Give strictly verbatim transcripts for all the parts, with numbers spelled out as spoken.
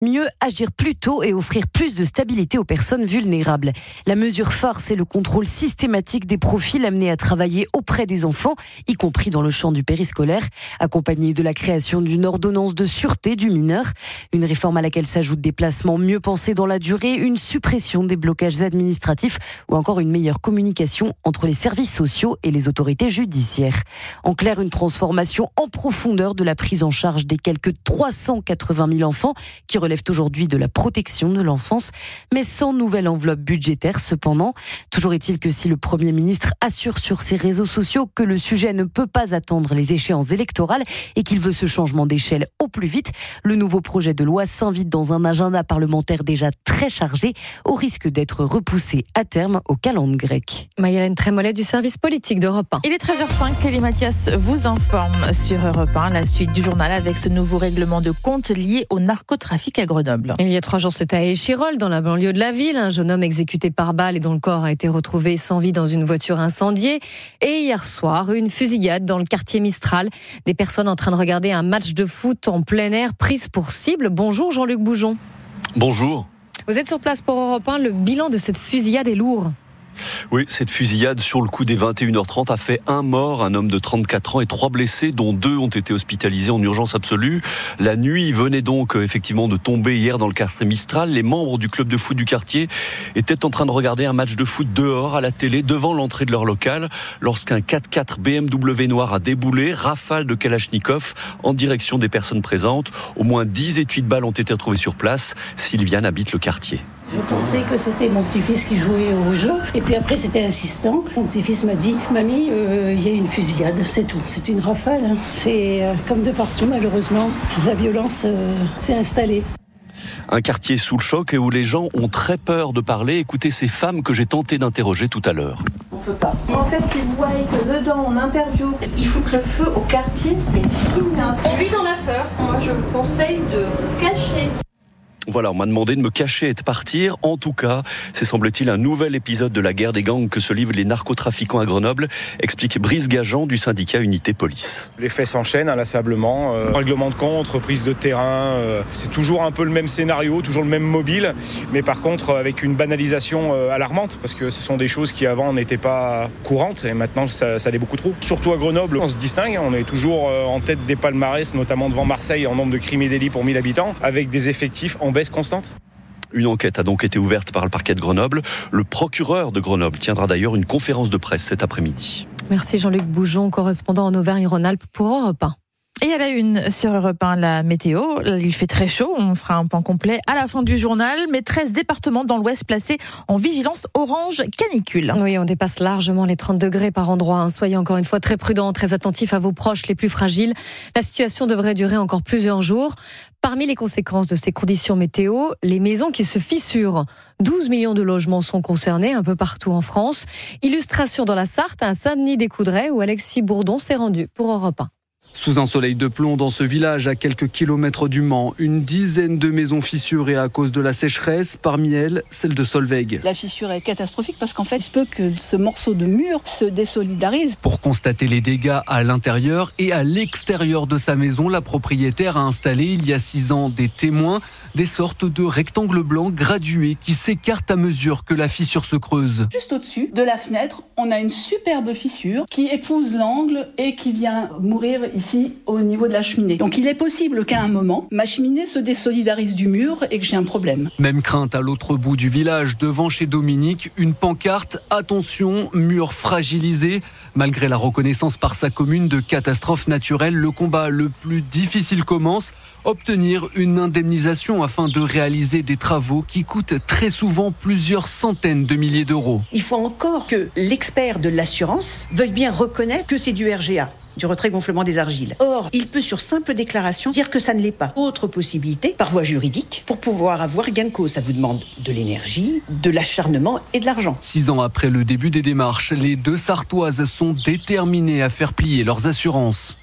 Mieux agir plus tôt et offrir plus de stabilité aux personnes vulnérables. La mesure phare, c'est le contrôle systématique des profils amenés à travailler auprès des enfants, y compris dans le champ du périscolaire, accompagné de la création d'une ordonnance de sûreté du mineur. Une réforme à laquelle s'ajoutent des placements mieux pensés dans la durée, une suppression des blocages administratifs ou encore une meilleure communication entre les services sociaux et les autorités judiciaires. En clair, une transformation en profondeur de la prise en charge des quelques trois cent quatre-vingt mille enfants qui relèvent aujourd'hui de la protection de l'enfance, mais sans nouvelle enveloppe budgétaire cependant. Toujours est-il que si le Premier ministre assure sur ses réseaux sociaux que le sujet ne peut pas attendre les échéances électorales et qu'il veut ce changement d'échelle au plus vite, le nouveau projet de loi s'invite dans un agenda parlementaire déjà très chargé, au risque d'être repoussé à terme au calende grec. Maïlène Trémollet du service politique d'Europe un. Il est treize heures cinq, Clélie Mathias vous informe sur Europe un, la suite du journal avec ce nouveau règlement de compte lié au narcotrafic à Grenoble. Il y a trois jours, c'était à Échirolles, dans la banlieue de la ville. Un jeune homme exécuté par balle et dont le corps a été retrouvé sans vie dans une voiture incendiée. Et hier soir, une fusillade dans le quartier Mistral. Des personnes en train de regarder un match de foot en plein air prises pour cible. Bonjour Jean-Luc Boujon. Bonjour. Vous êtes sur place pour Europe un. Le bilan de cette fusillade est lourd. Oui, cette fusillade sur le coup des vingt et une heures trente a fait un mort, un homme de trente-quatre ans et trois blessés, dont deux ont été hospitalisés en urgence absolue. La nuit venait donc effectivement de tomber hier dans le quartier Mistral. Les membres du club de foot du quartier étaient en train de regarder un match de foot dehors à la télé, devant l'entrée de leur local, lorsqu'un quatre-quatre B M W noir a déboulé, rafale de Kalachnikov en direction des personnes présentes. Au moins dix étuis de balles ont été retrouvés sur place. Sylviane habite le quartier. Je pensais que c'était mon petit-fils qui jouait au jeu. Et puis après, c'était insistant. Mon petit-fils m'a dit « Mamie, il euh, y a une fusillade, c'est tout. C'est une rafale. Hein. C'est euh, comme de partout, malheureusement. La violence euh, s'est installée. » Un quartier sous le choc et où les gens ont très peur de parler. Écoutez ces femmes que j'ai tenté d'interroger tout à l'heure. On peut pas. En fait, ils voient que dedans, on interview. Il faut que le feu au quartier, c'est fini. On vit dans la peur. Moi, je vous conseille de vous cacher. Voilà, on m'a demandé de me cacher et de partir. En tout cas, c'est semble-t-il un nouvel épisode de la guerre des gangs que se livrent les narcotrafiquants à Grenoble, explique Brice Gajan du syndicat Unité Police. Les faits s'enchaînent inlassablement. Euh, règlement de compte, reprise de terrain, euh, c'est toujours un peu le même scénario, toujours le même mobile, mais par contre avec une banalisation euh, alarmante, parce que ce sont des choses qui avant n'étaient pas courantes et maintenant ça, ça l'est beaucoup trop. Surtout à Grenoble, on se distingue, on est toujours euh, en tête des palmarès, notamment devant Marseille en nombre de crimes et délits pour mille habitants, avec des effectifs en baisse constante. Une enquête a donc été ouverte par le parquet de Grenoble. Le procureur de Grenoble tiendra d'ailleurs une conférence de presse cet après-midi. Merci Jean-Luc Boujon, correspondant en Auvergne-Rhône-Alpes pour Europe un. Et à la une sur Europe un, la météo. Il fait très chaud, on fera un point complet à la fin du journal, mais treize départements dans l'Ouest placés en vigilance orange canicule. Oui, on dépasse largement les trente degrés par endroit. Soyez encore une fois très prudents, très attentifs à vos proches les plus fragiles. La situation devrait durer encore plusieurs jours. Parmi les conséquences de ces conditions météo, les maisons qui se fissurent. douze millions de logements sont concernés un peu partout en France. Illustration dans la Sarthe, à Saint-Denis-des-Coudrais, où Alexis Bourdon s'est rendu pour Europe un. Sous un soleil de plomb dans ce village à quelques kilomètres du Mans, une dizaine de maisons fissurées à cause de la sécheresse, parmi elles celle de Solveig. La fissure est catastrophique parce qu'en fait, il se peut que ce morceau de mur se désolidarise. Pour constater les dégâts à l'intérieur et à l'extérieur de sa maison, la propriétaire a installé il y a six ans des témoins, des sortes de rectangles blancs gradués qui s'écartent à mesure que la fissure se creuse. Juste au-dessus de la fenêtre, on a une superbe fissure qui épouse l'angle et qui vient mourir ici au niveau de la cheminée. Donc il est possible qu'à un moment, ma cheminée se désolidarise du mur et que j'ai un problème. Même crainte à l'autre bout du village, devant chez Dominique, une pancarte « Attention, mur fragilisé ». Malgré la reconnaissance par sa commune de catastrophe naturelle, le combat le plus difficile commence. Obtenir une indemnisation afin de réaliser des travaux qui coûtent très souvent plusieurs centaines de milliers d'euros. Il faut encore que l'expert de l'assurance veuille bien reconnaître que c'est du R G A, du retrait-gonflement des argiles. Or, il peut sur simple déclaration dire que ça ne l'est pas. Autre possibilité, par voie juridique, pour pouvoir avoir gain de cause. Ça vous demande de l'énergie, de l'acharnement et de l'argent. Six ans après le début des démarches, les deux Sartoises sont déterminées à faire plier leurs assurances.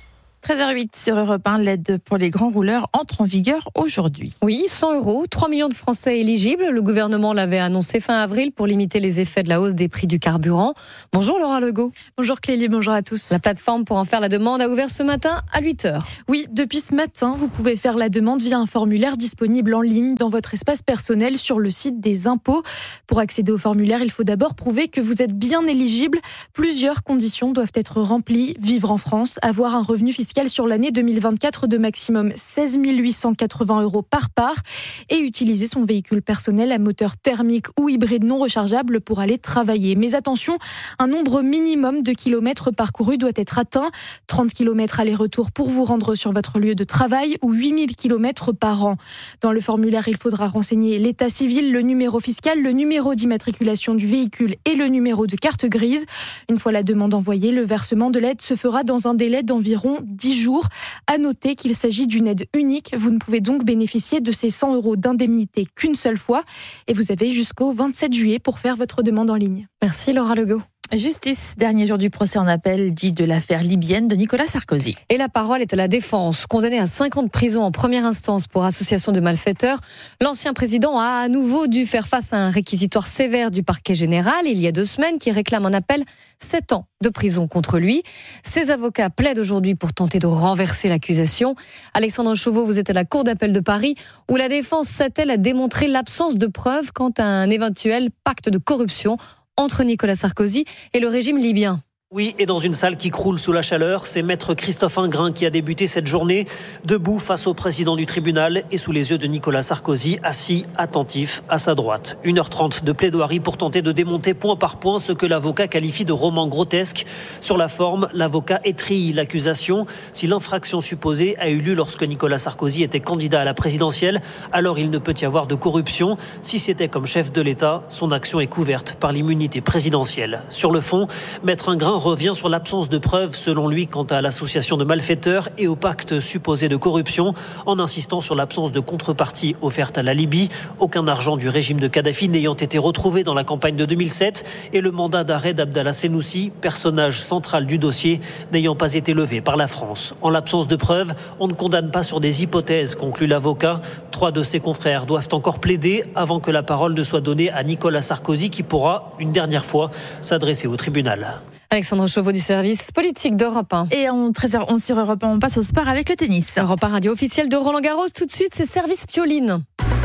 treize heures huit sur Europe un, l'aide pour les grands rouleurs entre en vigueur aujourd'hui. Oui, cent euros, trois millions de Français éligibles. Le gouvernement l'avait annoncé fin avril pour limiter les effets de la hausse des prix du carburant. Bonjour Laura Legault. Bonjour Clélie, bonjour à tous. La plateforme pour en faire la demande a ouvert ce matin à huit heures. Oui, depuis ce matin, vous pouvez faire la demande via un formulaire disponible en ligne dans votre espace personnel sur le site des impôts. Pour accéder au formulaire, il faut d'abord prouver que vous êtes bien éligible. Plusieurs conditions doivent être remplies. Vivre en France, avoir un revenu fiscal sur l'année deux mille vingt-quatre de maximum seize mille huit cent quatre-vingts euros par part et utiliser son véhicule personnel à moteur thermique ou hybride non rechargeable pour aller travailler. Mais attention, un nombre minimum de kilomètres parcourus doit être atteint. trente kilomètres aller-retour pour vous rendre sur votre lieu de travail ou huit mille kilomètres par an. Dans le formulaire, il faudra renseigner l'état civil, le numéro fiscal, le numéro d'immatriculation du véhicule et le numéro de carte grise. Une fois la demande envoyée, le versement de l'aide se fera dans un délai d'environ dix jours. À noter qu'il s'agit d'une aide unique. Vous ne pouvez donc bénéficier de ces cent euros d'indemnité qu'une seule fois. Et vous avez jusqu'au vingt-sept juillet pour faire votre demande en ligne. Merci Laura Legault. Justice, dernier jour du procès en appel dit de l'affaire libyenne de Nicolas Sarkozy. Et la parole est à la défense. Condamné à cinq ans de prison en première instance pour association de malfaiteurs, l'ancien président a à nouveau dû faire face à un réquisitoire sévère du parquet général il y a deux semaines qui réclame en appel sept ans de prison contre lui. Ses avocats plaident aujourd'hui pour tenter de renverser l'accusation. Alexandre Chauveau, vous êtes à la Cour d'appel de Paris où la défense s'attelle à démontrer l'absence de preuves quant à un éventuel pacte de corruption entre Nicolas Sarkozy et le régime libyen. Oui, et dans une salle qui croule sous la chaleur, c'est maître Christophe Ingrin qui a débuté cette journée debout face au président du tribunal et sous les yeux de Nicolas Sarkozy, assis, attentif, à sa droite. une heure trente de plaidoirie pour tenter de démonter point par point ce que l'avocat qualifie de roman grotesque. Sur la forme, l'avocat étrille l'accusation. Si l'infraction supposée a eu lieu lorsque Nicolas Sarkozy était candidat à la présidentielle, alors il ne peut y avoir de corruption. Si c'était comme chef de l'État, son action est couverte par l'immunité présidentielle. Sur le fond, maître Ingrin revient sur l'absence de preuves, selon lui, quant à l'association de malfaiteurs et au pacte supposé de corruption, en insistant sur l'absence de contrepartie offerte à la Libye, aucun argent du régime de Kadhafi n'ayant été retrouvé dans la campagne de deux mille sept et le mandat d'arrêt d'Abdallah Senoussi, personnage central du dossier, n'ayant pas été levé par la France. En l'absence de preuves, on ne condamne pas sur des hypothèses, conclut l'avocat. Trois de ses confrères doivent encore plaider avant que la parole ne soit donnée à Nicolas Sarkozy, qui pourra, une dernière fois, s'adresser au tribunal. Alexandre Chauveau du service politique d'Europe un. Et en treize heures onze sur Europe un, on passe au sport avec le tennis. Europe un, radio officielle de Roland Garros. Tout de suite, c'est Service Pioline.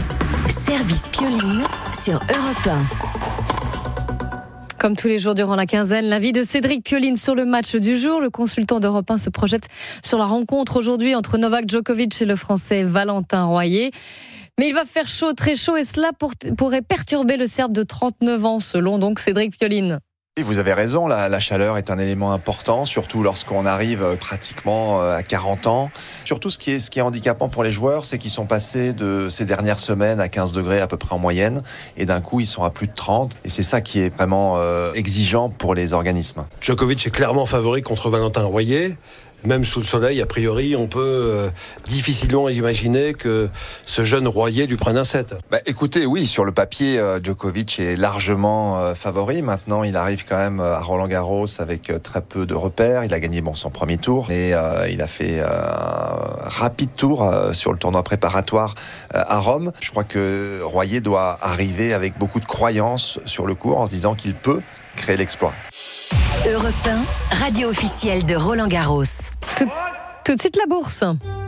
Service Pioline sur Europe un. Comme tous les jours durant la quinzaine, l'avis de Cédric Pioline sur le match du jour. Le consultant d'Europe un se projette sur la rencontre aujourd'hui entre Novak Djokovic et le Français Valentin Royer. Mais il va faire chaud, très chaud, et cela pour, pourrait perturber le Serbe de trente-neuf ans, selon donc Cédric Pioline. Vous avez raison, la, la chaleur est un élément important, surtout lorsqu'on arrive pratiquement à quarante ans. Surtout, ce qui est, ce qui est handicapant pour les joueurs, c'est qu'ils sont passés de ces dernières semaines à quinze degrés à peu près en moyenne, et d'un coup, ils sont à plus de trente. Et c'est ça qui est vraiment euh, exigeant pour les organismes. Djokovic est clairement favori contre Valentin Royer. Même sous le soleil, a priori, on peut euh, difficilement imaginer que ce jeune Royer lui prenne un set. Bah, écoutez, oui, sur le papier, euh, Djokovic est largement euh, favori. Maintenant, il arrive quand même à Roland-Garros avec euh, très peu de repères. Il a gagné bon son premier tour, mais euh, il a fait euh, un rapide tour euh, sur le tournoi préparatoire euh, à Rome. Je crois que Royer doit arriver avec beaucoup de croyance sur le court en se disant qu'il peut créer l'exploit. Europe un, radio officielle de Roland Garros. Tout, tout de suite la bourse.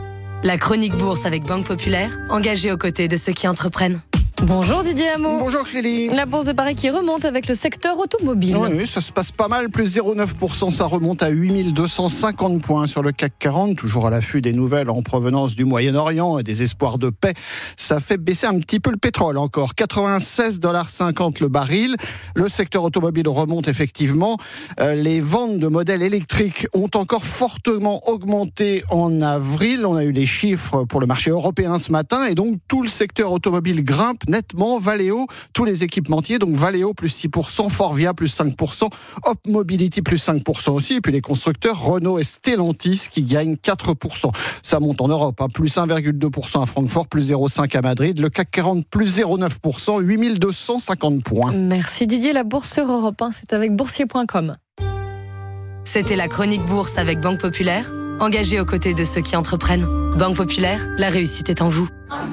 La chronique bourse avec Banque Populaire, engagée aux côtés de ceux qui entreprennent. Bonjour Didier Hameau. Bonjour Clélie. La bourse de Paris qui remonte avec le secteur automobile. Oui, ça se passe pas mal, plus zéro virgule neuf pour cent, ça remonte à huit mille deux cent cinquante points sur le C A C quarante, toujours à l'affût des nouvelles en provenance du Moyen-Orient et des espoirs de paix. Ça fait baisser un petit peu le pétrole encore, quatre-vingt-seize virgule cinquante dollars le baril. Le secteur automobile remonte effectivement. Euh, les ventes de modèles électriques ont encore fortement augmenté en avril. On a eu les chiffres pour le marché européen ce matin et donc tout le secteur automobile grimpe nettement. Valeo, tous les équipementiers, donc Valeo plus six pour cent, Forvia plus cinq pour cent, Hop Mobility plus cinq pour cent aussi, et puis les constructeurs Renault et Stellantis qui gagnent quatre pour cent. Ça monte en Europe, hein, plus un virgule deux pour cent à Francfort, plus zéro virgule cinq pour cent à Madrid, le C A C quarante plus zéro virgule neuf pour cent, huit mille deux cent cinquante points. Merci Didier, la bourse sur Europe un, c'est avec boursier point com. C'était la chronique bourse avec Banque Populaire, engagée aux côtés de ceux qui entreprennent. Banque Populaire, la réussite est en vous.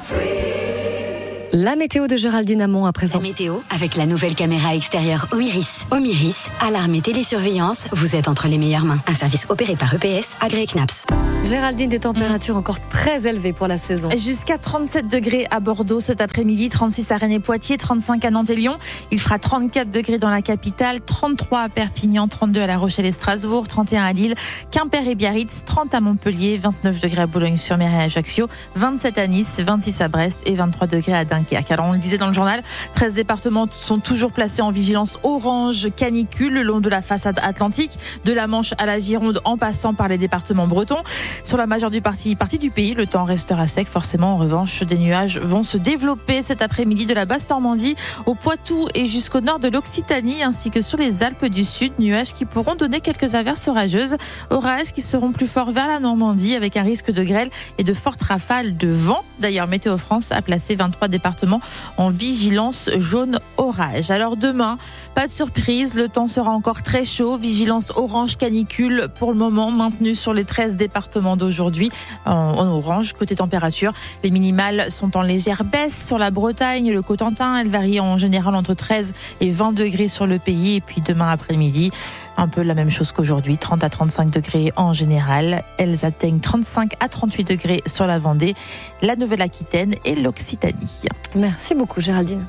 La météo de Géraldine Amont à présent. La météo avec la nouvelle caméra extérieure Omiris. Omiris, alarme et télésurveillance, vous êtes entre les meilleures mains. Un service opéré par E P S, agréé C N A P S. Géraldine, des températures mmh. encore très élevées pour la saison. Jusqu'à trente-sept degrés à Bordeaux cet après-midi, trente-six à Rennes et Poitiers, trente-cinq à Nantes et Lyon. Il fera trente-quatre degrés dans la capitale, trente-trois à Perpignan, trente-deux à La Rochelle et Strasbourg, trente et un à Lille, Quimper et Biarritz, trente à Montpellier, vingt-neuf degrés à Boulogne-sur-Mer et à Ajaccio, vingt-sept à Nice, vingt-six à Brest et vingt-trois degrés à Dunkerque. Alors on le disait dans le journal, treize départements sont toujours placés en vigilance orange canicule le long de la façade atlantique, de la Manche à la Gironde en passant par les départements bretons. Sur la majeure partie, partie du pays, le temps restera sec. Forcément, en revanche, des nuages vont se développer cet après-midi de la basse Normandie au Poitou et jusqu'au nord de l'Occitanie ainsi que sur les Alpes du Sud. Nuages qui pourront donner quelques averses orageuses. Orages qui seront plus forts vers la Normandie avec un risque de grêle et de fortes rafales de vent. D'ailleurs, Météo France a placé vingt-trois départements en vigilance jaune orage. Alors demain, pas de surprise, le temps sera encore très chaud. Vigilance orange canicule pour le moment maintenue sur les treize départements d'aujourd'hui en, en orange. Côté température, les minimales sont en légère baisse sur la Bretagne, le Cotentin. Elles varient en général entre treize et vingt degrés sur le pays. Et puis demain après-midi, un peu la même chose qu'aujourd'hui, trente à trente-cinq degrés en général. Elles atteignent trente-cinq à trente-huit degrés sur la Vendée, la Nouvelle-Aquitaine et l'Occitanie. Merci beaucoup Géraldine.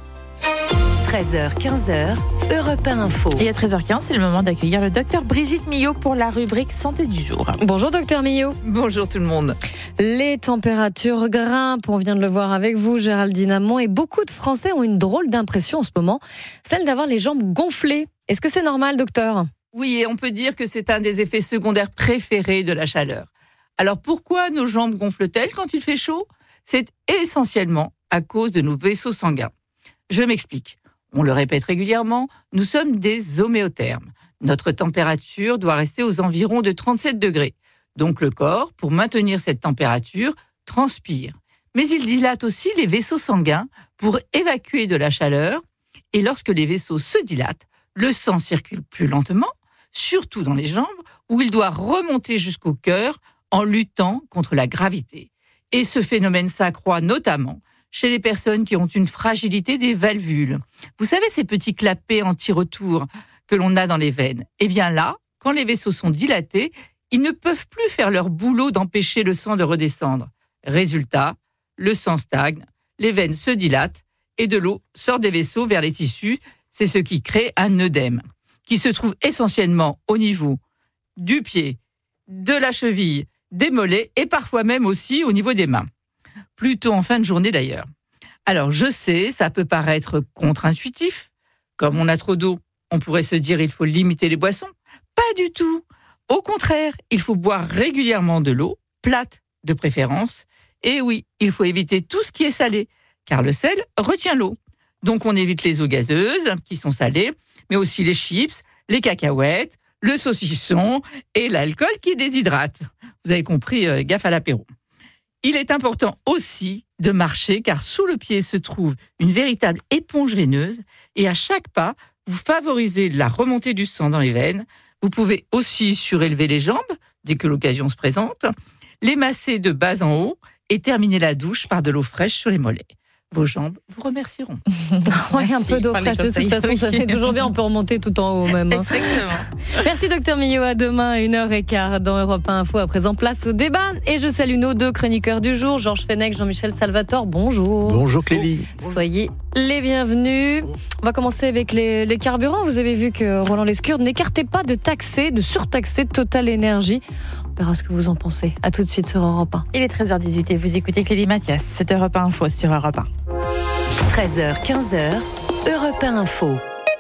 treize heures quinze, Europe un Info. Et à treize heures quinze, c'est le moment d'accueillir le docteur Brigitte Millot pour la rubrique Santé du jour. Bonjour docteur Millot. Bonjour tout le monde. Les températures grimpent, on vient de le voir avec vous Géraldine Amont, et beaucoup de Français ont une drôle d'impression en ce moment, celle d'avoir les jambes gonflées. Est-ce que c'est normal docteur ? Oui, et on peut dire que c'est un des effets secondaires préférés de la chaleur. Alors pourquoi nos jambes gonflent-elles quand il fait chaud ? C'est essentiellement à cause de nos vaisseaux sanguins. Je m'explique. On le répète régulièrement, nous sommes des homéothermes. Notre température doit rester aux environs de trente-sept degrés. Donc le corps, pour maintenir cette température, transpire. Mais il dilate aussi les vaisseaux sanguins pour évacuer de la chaleur. Et lorsque les vaisseaux se dilatent, le sang circule plus lentement, surtout dans les jambes, où il doit remonter jusqu'au cœur en luttant contre la gravité. Et ce phénomène s'accroît notamment chez les personnes qui ont une fragilité des valvules. Vous savez, ces petits clapets anti-retour que l'on a dans les veines. Eh bien là, quand les vaisseaux sont dilatés, ils ne peuvent plus faire leur boulot d'empêcher le sang de redescendre. Résultat, le sang stagne, les veines se dilatent et de l'eau sort des vaisseaux vers les tissus. C'est ce qui crée un œdème, qui se trouve essentiellement au niveau du pied, de la cheville, des mollets et parfois même aussi au niveau des mains. Plutôt en fin de journée d'ailleurs. Alors je sais, ça peut paraître contre-intuitif. Comme on a trop d'eau, on pourrait se dire il faut limiter les boissons. Pas du tout. Au contraire, il faut boire régulièrement de l'eau, plate de préférence. Et oui, il faut éviter tout ce qui est salé, car le sel retient l'eau. Donc on évite les eaux gazeuses, qui sont salées, mais aussi les chips, les cacahuètes, le saucisson et l'alcool qui déshydrate. Vous avez compris, euh, gaffe à l'apéro. Il est important aussi de marcher, car sous le pied se trouve une véritable éponge veineuse, et à chaque pas, vous favorisez la remontée du sang dans les veines. Vous pouvez aussi surélever les jambes, dès que l'occasion se présente, les masser de bas en haut, et terminer la douche par de l'eau fraîche sur les mollets. Vos jambes vous remercieront. Oui, un peu d'eau fraîche. De toute façon, ça fait toujours bien. On peut remonter tout en haut même. Hein. Exactement. Merci docteur Millot. À demain, une heure quinze dans Europe un Info. À présent, place au débat. Et je salue nos deux chroniqueurs du jour, Georges Fenech, Jean-Michel Salvatore. Bonjour. Bonjour Clélie. Soyez les bienvenus. On va commencer avec les, les carburants. Vous avez vu que Roland Lescure n'écartait pas de taxer, de surtaxer Total Énergie. On verra ce que vous en pensez. À tout de suite sur Europe un. Il est treize heures dix-huit et vous écoutez Clélie Mathias. C'est Europe un Info sur Europe un. treize heures quinze, Europe un Info.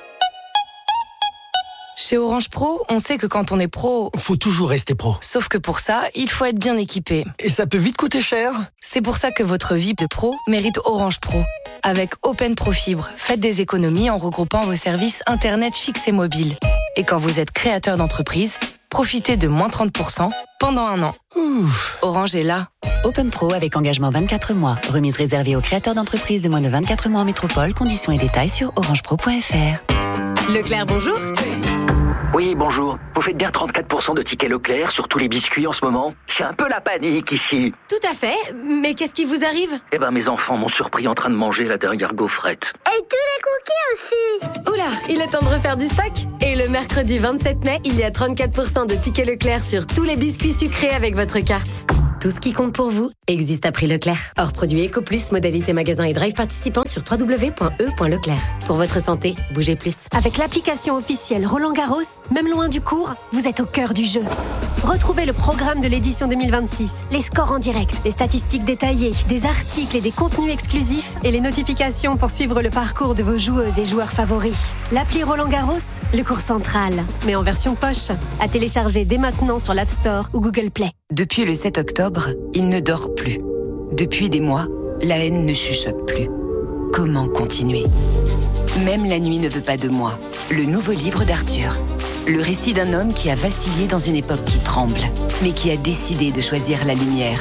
Chez Orange Pro, on sait que quand on est pro, faut toujours rester pro. Sauf que pour ça, il faut être bien équipé. Et ça peut vite coûter cher. C'est pour ça que votre vie de pro mérite Orange Pro. Avec Open Pro Fibre, faites des économies en regroupant vos services Internet fixe et mobile. Et quand vous êtes créateur d'entreprise, profitez de moins trente pour cent pendant un an. Ouh. Orange est là. Open Pro avec engagement vingt-quatre mois. Remise réservée aux créateurs d'entreprises de moins de vingt-quatre mois en métropole. Conditions et détails sur orangepro point f r. Leclerc, bonjour. Oui, bonjour. Vous faites bien trente-quatre pour cent de tickets Leclerc sur tous les biscuits en ce moment? C'est un peu la panique ici. Tout à fait. Mais qu'est-ce qui vous arrive? Eh ben, mes enfants m'ont surpris en train de manger la dernière gaufrette. Et tous les cookies aussi. Oula, il est temps de refaire du stock. Et le mercredi vingt-sept mai, il y a trente-quatre pour cent de tickets Leclerc sur tous les biscuits sucrés avec votre carte. Tout ce qui compte pour vous existe à prix Leclerc. Hors produit Eco Plus, modalité magasin et drive participant sur w w w point e point leclerc. Pour votre santé, bougez plus. Avec l'application officielle Roland Garros, même loin du court, vous êtes au cœur du jeu. Retrouvez le programme de l'édition deux mille vingt-six, les scores en direct, les statistiques détaillées, des articles et des contenus exclusifs et les notifications pour suivre le parcours de vos joueuses et joueurs favoris. L'appli Roland Garros, le court central, mais en version poche, à télécharger dès maintenant sur l'App Store ou Google Play. Depuis le sept octobre, il ne dort plus. Depuis des mois, la haine ne chuchote plus. Comment continuer? Même la nuit ne veut pas de moi. Le nouveau livre d'Arthur. Le récit d'un homme qui a vacillé dans une époque qui tremble, mais qui a décidé de choisir la lumière.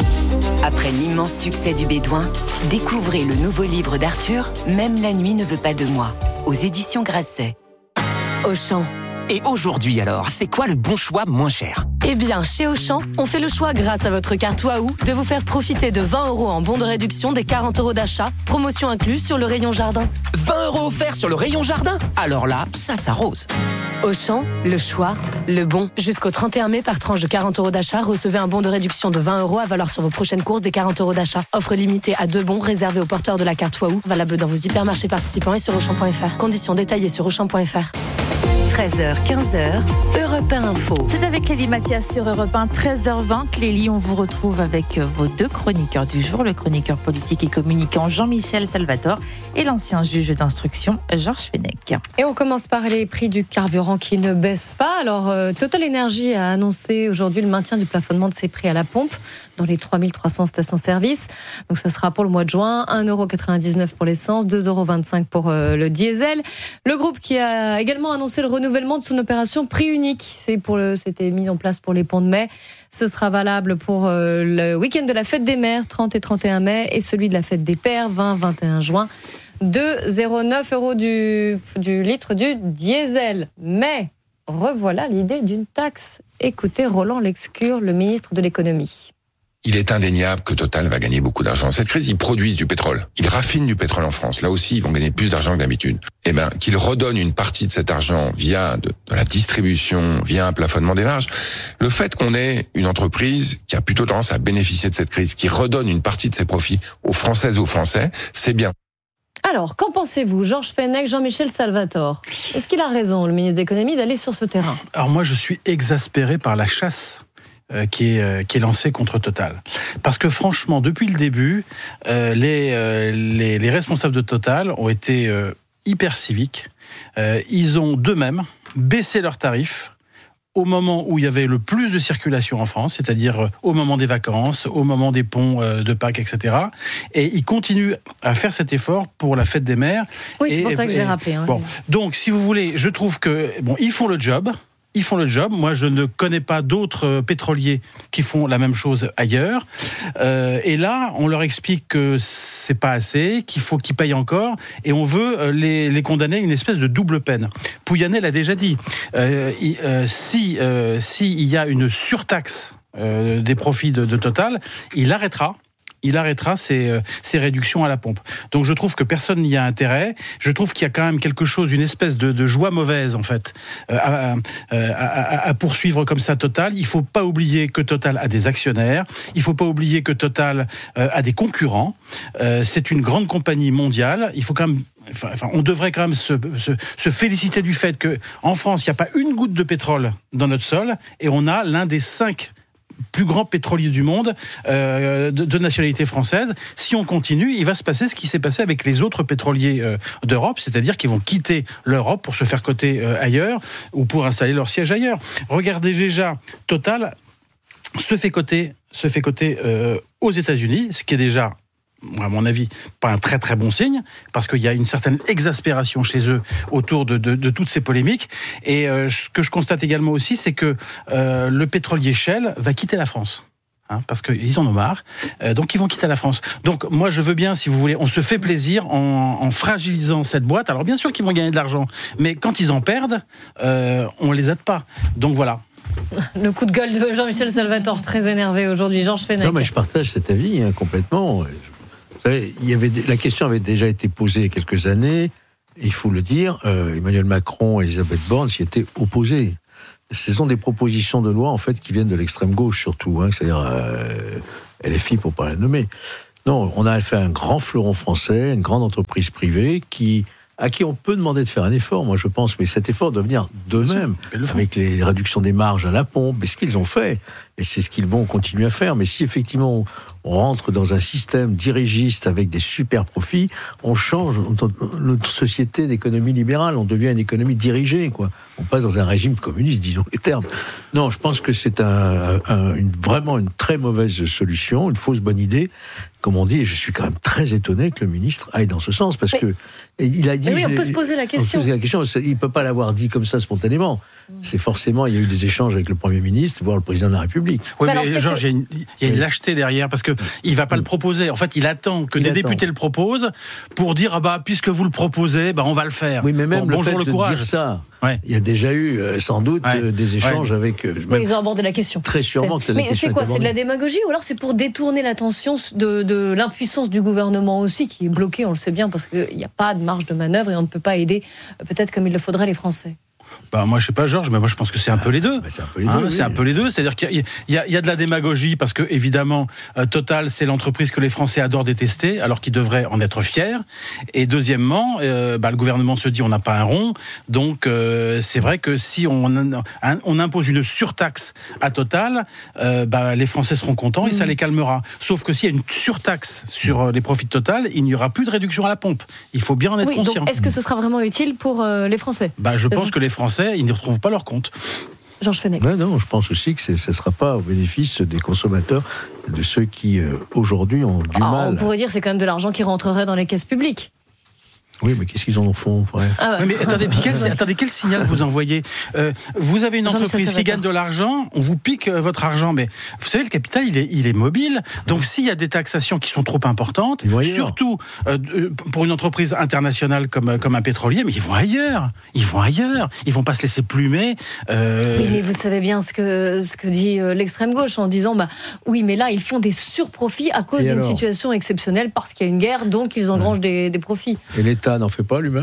Après l'immense succès du Bédouin, découvrez le nouveau livre d'Arthur, Même la nuit ne veut pas de moi, aux éditions Grasset. Auchan. Et aujourd'hui alors, c'est quoi le bon choix moins cher? Eh bien, chez Auchan, on fait le choix grâce à votre carte Waouh de vous faire profiter de vingt euros en bon de réduction des quarante euros d'achat, promotion incluse sur le rayon jardin. vingt euros offerts sur le rayon jardin? Alors là, ça s'arrose. Auchan, le choix, le bon. Jusqu'au trente et un mai, par tranche de quarante euros d'achat, recevez un bon de réduction de vingt euros à valoir sur vos prochaines courses des quarante euros d'achat. Offre limitée à deux bons réservés aux porteurs de la carte Waouh, valable dans vos hypermarchés participants et sur Auchan point f r. Conditions détaillées sur Auchan point f r. treize heures, quinze heures, Europe un Info. C'est avec Lélie Mathias sur Europe un, treize heures vingt. Lélie, on vous retrouve avec vos deux chroniqueurs du jour, le chroniqueur politique et communicant Jean-Michel Salvatore et l'ancien juge d'instruction Georges Fenech. Et on commence par les prix du carburant qui ne baissent pas. Alors, euh, Total Energy a annoncé aujourd'hui le maintien du plafonnement de ses prix à la pompe dans les trois mille trois cents stations-service. Donc, ça sera pour le mois de juin, un euro quatre-vingt-dix-neuf pour l'essence, deux euros vingt-cinq pour euh, le diesel. Le groupe qui a également annoncé le renouvellement de son opération prix unique. C'est pour le, c'était mis en place pour les ponts de mai. Ce sera valable pour euh, le week-end de la fête des mères, trente et trente et un mai, et celui de la fête des pères, vingt et vingt et un juin. deux virgule zéro neuf euros du, du litre du diesel. Mais revoilà l'idée d'une taxe. Écoutez Roland Lescure, le ministre de l'économie. Il est indéniable que Total va gagner beaucoup d'argent. Cette crise, ils produisent du pétrole. Ils raffinent du pétrole en France. Là aussi, ils vont gagner plus d'argent que d'habitude. Eh ben, qu'ils redonnent une partie de cet argent via de, de la distribution, via un plafonnement des marges. Le fait qu'on ait une entreprise qui a plutôt tendance à bénéficier de cette crise, qui redonne une partie de ses profits aux Françaises et aux Français, c'est bien. Alors, qu'en pensez-vous, Georges Fenech, Jean-Michel Salvatore? Est-ce qu'il a raison, le ministre de l'économie, d'aller sur ce terrain? Alors moi, je suis exaspéré par la chasse Euh, qui est euh, qui est lancé contre Total, parce que franchement depuis le début euh, les, euh, les les responsables de Total ont été euh, hyper civiques. Euh, ils ont d'eux-mêmes baissé leurs tarifs au moment où il y avait le plus de circulation en France, c'est-à-dire euh, au moment des vacances, au moment des ponts euh, de Pâques, et cetera. Et ils continuent à faire cet effort pour la fête des mères. Oui, c'est et, pour ça que et, j'ai rappelé. Hein. Bon, donc si vous voulez, je trouve que bon, ils font le job. Ils font le job. Moi, je ne connais pas d'autres pétroliers qui font la même chose ailleurs. Euh, et là, on leur explique que c'est pas assez, qu'il faut qu'ils payent encore, et on veut les, les condamner à une espèce de double peine. Pouyanné l'a déjà dit. Euh, euh, si euh, s'il y a une surtaxe euh, des profits de, de Total, il arrêtera. il arrêtera ces, ces réductions à la pompe. Donc je trouve que personne n'y a intérêt. Je trouve qu'il y a quand même quelque chose, une espèce de, de joie mauvaise en fait, à, à, à, à poursuivre comme ça Total. Il ne faut pas oublier que Total a des actionnaires. Il ne faut pas oublier que Total a des concurrents. C'est une grande compagnie mondiale. Il faut quand même Enfin, on devrait quand même se, se, se féliciter du fait qu'en France, il n'y a pas une goutte de pétrole dans notre sol et on a l'un des cinq plus grands pétroliers du monde euh, de, de nationalité française. Si on continue, il va se passer ce qui s'est passé avec les autres pétroliers euh, d'Europe, c'est-à-dire qu'ils vont quitter l'Europe pour se faire coter euh, ailleurs ou pour installer leur siège ailleurs. Regardez déjà, Total se fait coter, se fait coter euh, aux États-Unis, ce qui est déjà, à mon avis, pas un très très bon signe, parce qu'il y a une certaine exaspération chez eux autour de, de, de toutes ces polémiques. Et euh, ce que je constate également aussi, c'est que euh, le pétrolier Shell va quitter la France. Hein, parce qu'ils en ont marre, euh, donc ils vont quitter la France. Donc moi je veux bien, si vous voulez, on se fait plaisir en, en fragilisant cette boîte. Alors bien sûr qu'ils vont gagner de l'argent, mais quand ils en perdent, euh, on les aide pas. Donc voilà. Le coup de gueule de Jean-Michel Salvatore, très énervé aujourd'hui. Georges Fenech. Non, mais je partage cet avis hein, complètement. Vous savez, il y avait, la question avait déjà été posée il y a quelques années. Il faut le dire, euh, Emmanuel Macron et Elisabeth Borne s'y étaient opposés. Ce sont des propositions de loi en fait qui viennent de l'extrême gauche surtout, hein, c'est-à-dire euh, L F I pour pas la nommer. Non, on a fait un grand fleuron français, une grande entreprise privée qui à qui on peut demander de faire un effort, moi je pense, mais cet effort doit venir d'eux-mêmes, avec les réductions des marges à la pompe, et ce qu'ils ont fait, et c'est ce qu'ils vont continuer à faire. Mais si effectivement on rentre dans un système dirigiste avec des super profits, on change notre société d'économie libérale, on devient une économie dirigée, quoi. On passe dans un régime communiste, disons les termes. Non, je pense que c'est un, un, une, vraiment une très mauvaise solution, une fausse bonne idée, comme on dit, et je suis quand même très étonné que le ministre aille dans ce sens, parce mais, que il a dit... Mais oui, on peut se poser la question. On peut se poser la question, il ne peut pas l'avoir dit comme ça spontanément. C'est forcément, il y a eu des échanges avec le Premier ministre, voire le Président de la République. Oui, mais, mais Georges, que... il, y a une lâcheté derrière, parce qu'il ne va pas oui. le proposer. En fait, il attend que il des attend. députés le proposent pour dire, ah bah, puisque vous le proposez, bah, on va le faire. Oui, mais même bon, le bonjour fait le de courage. dire ça, ouais. il y a déjà eu, euh, sans doute, ouais. euh, des échanges ouais. avec... Euh, oui, ils ont abordé la question. Très sûrement c'est... que c'est la mais question. Mais c'est quoi, c'est de la démagogie, ou alors c'est pour détourner l'attention de, de l'impuissance du gouvernement aussi, qui est bloqué, on le sait bien, parce qu'il n'y a pas de marge de manœuvre et on ne peut pas aider, peut-être comme il le faudrait, les Français. Bah, moi, je sais pas, Georges, mais moi, je pense que c'est un peu les deux. Bah, c'est un peu les deux. Hein, oui. C'est un peu les deux. C'est-à-dire qu'il y a, il y a, il y a de la démagogie parce que, évidemment, euh, Total, c'est l'entreprise que les Français adorent détester, alors qu'ils devraient en être fiers. Et deuxièmement, euh, bah, le gouvernement se dit on n'a pas un rond. Donc, euh, c'est vrai que si on, on impose une surtaxe à Total, euh, bah, les Français seront contents et ça les calmera. Sauf que s'il y a une surtaxe sur les profits de Total, il n'y aura plus de réduction à la pompe. Il faut bien en être oui, conscient. Donc, est-ce que ce sera vraiment utile pour euh, les Français ? Bah, je pense que les Français, ils ne retrouvent pas leur compte. Georges Fenech. Ben non, je pense aussi que ce ne sera pas au bénéfice des consommateurs, de ceux qui, euh, aujourd'hui, ont du ah, mal. On pourrait dire que c'est quand même de l'argent qui rentrerait dans les caisses publiques. Oui, mais qu'est-ce qu'ils en font ouais. ah ouais. Oui, mais attendez, quel, attendez, quel signal vous envoyez euh, Vous avez une entreprise qui gagne de l'argent, on vous pique euh, votre argent, mais vous savez, le capital, il est, il est mobile. Donc, s'il y a des taxations qui sont trop importantes, surtout euh, pour une entreprise internationale comme, comme un pétrolier, mais ils vont ailleurs. Ils vont ailleurs. Ils vont pas se laisser plumer. Euh... Oui, mais vous savez bien ce que, ce que dit euh, l'extrême gauche en disant, bah, oui, mais là, ils font des surprofits à cause Et d'une alors situation exceptionnelle parce qu'il y a une guerre, donc ils engrangent ouais. des, des profits. Et l'État n'en fait pas lui-même ?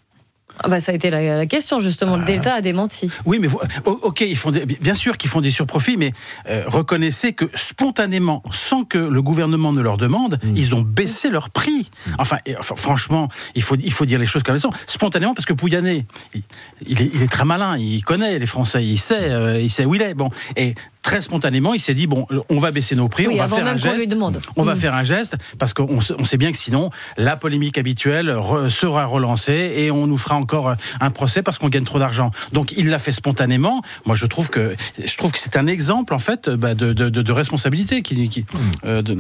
Ah bah ça a été la, la question justement. Ah. Le Delta a démenti. Oui, mais vous, ok, ils font des, bien sûr qu'ils font des surprofits, mais euh, reconnaissez que spontanément, sans que le gouvernement ne leur demande, mmh. ils ont baissé leur prix. Mmh. Enfin, et, enfin, franchement, il faut il faut dire les choses comme elles sont. Spontanément, parce que Pouyanné, il, il, est, il est très malin, il connaît les Français, il sait, euh, il sait où il est. Bon, et très spontanément, il s'est dit bon, on va baisser nos prix, oui, on va faire un geste. Lui demande. On mmh. va faire un geste parce qu'on on sait bien que sinon la polémique habituelle re, sera relancée et on nous fera encore un procès parce qu'on gagne trop d'argent. Donc il l'a fait spontanément. Moi je trouve que je trouve que c'est un exemple en fait bah, de, de, de, de responsabilité qui, qui euh, de...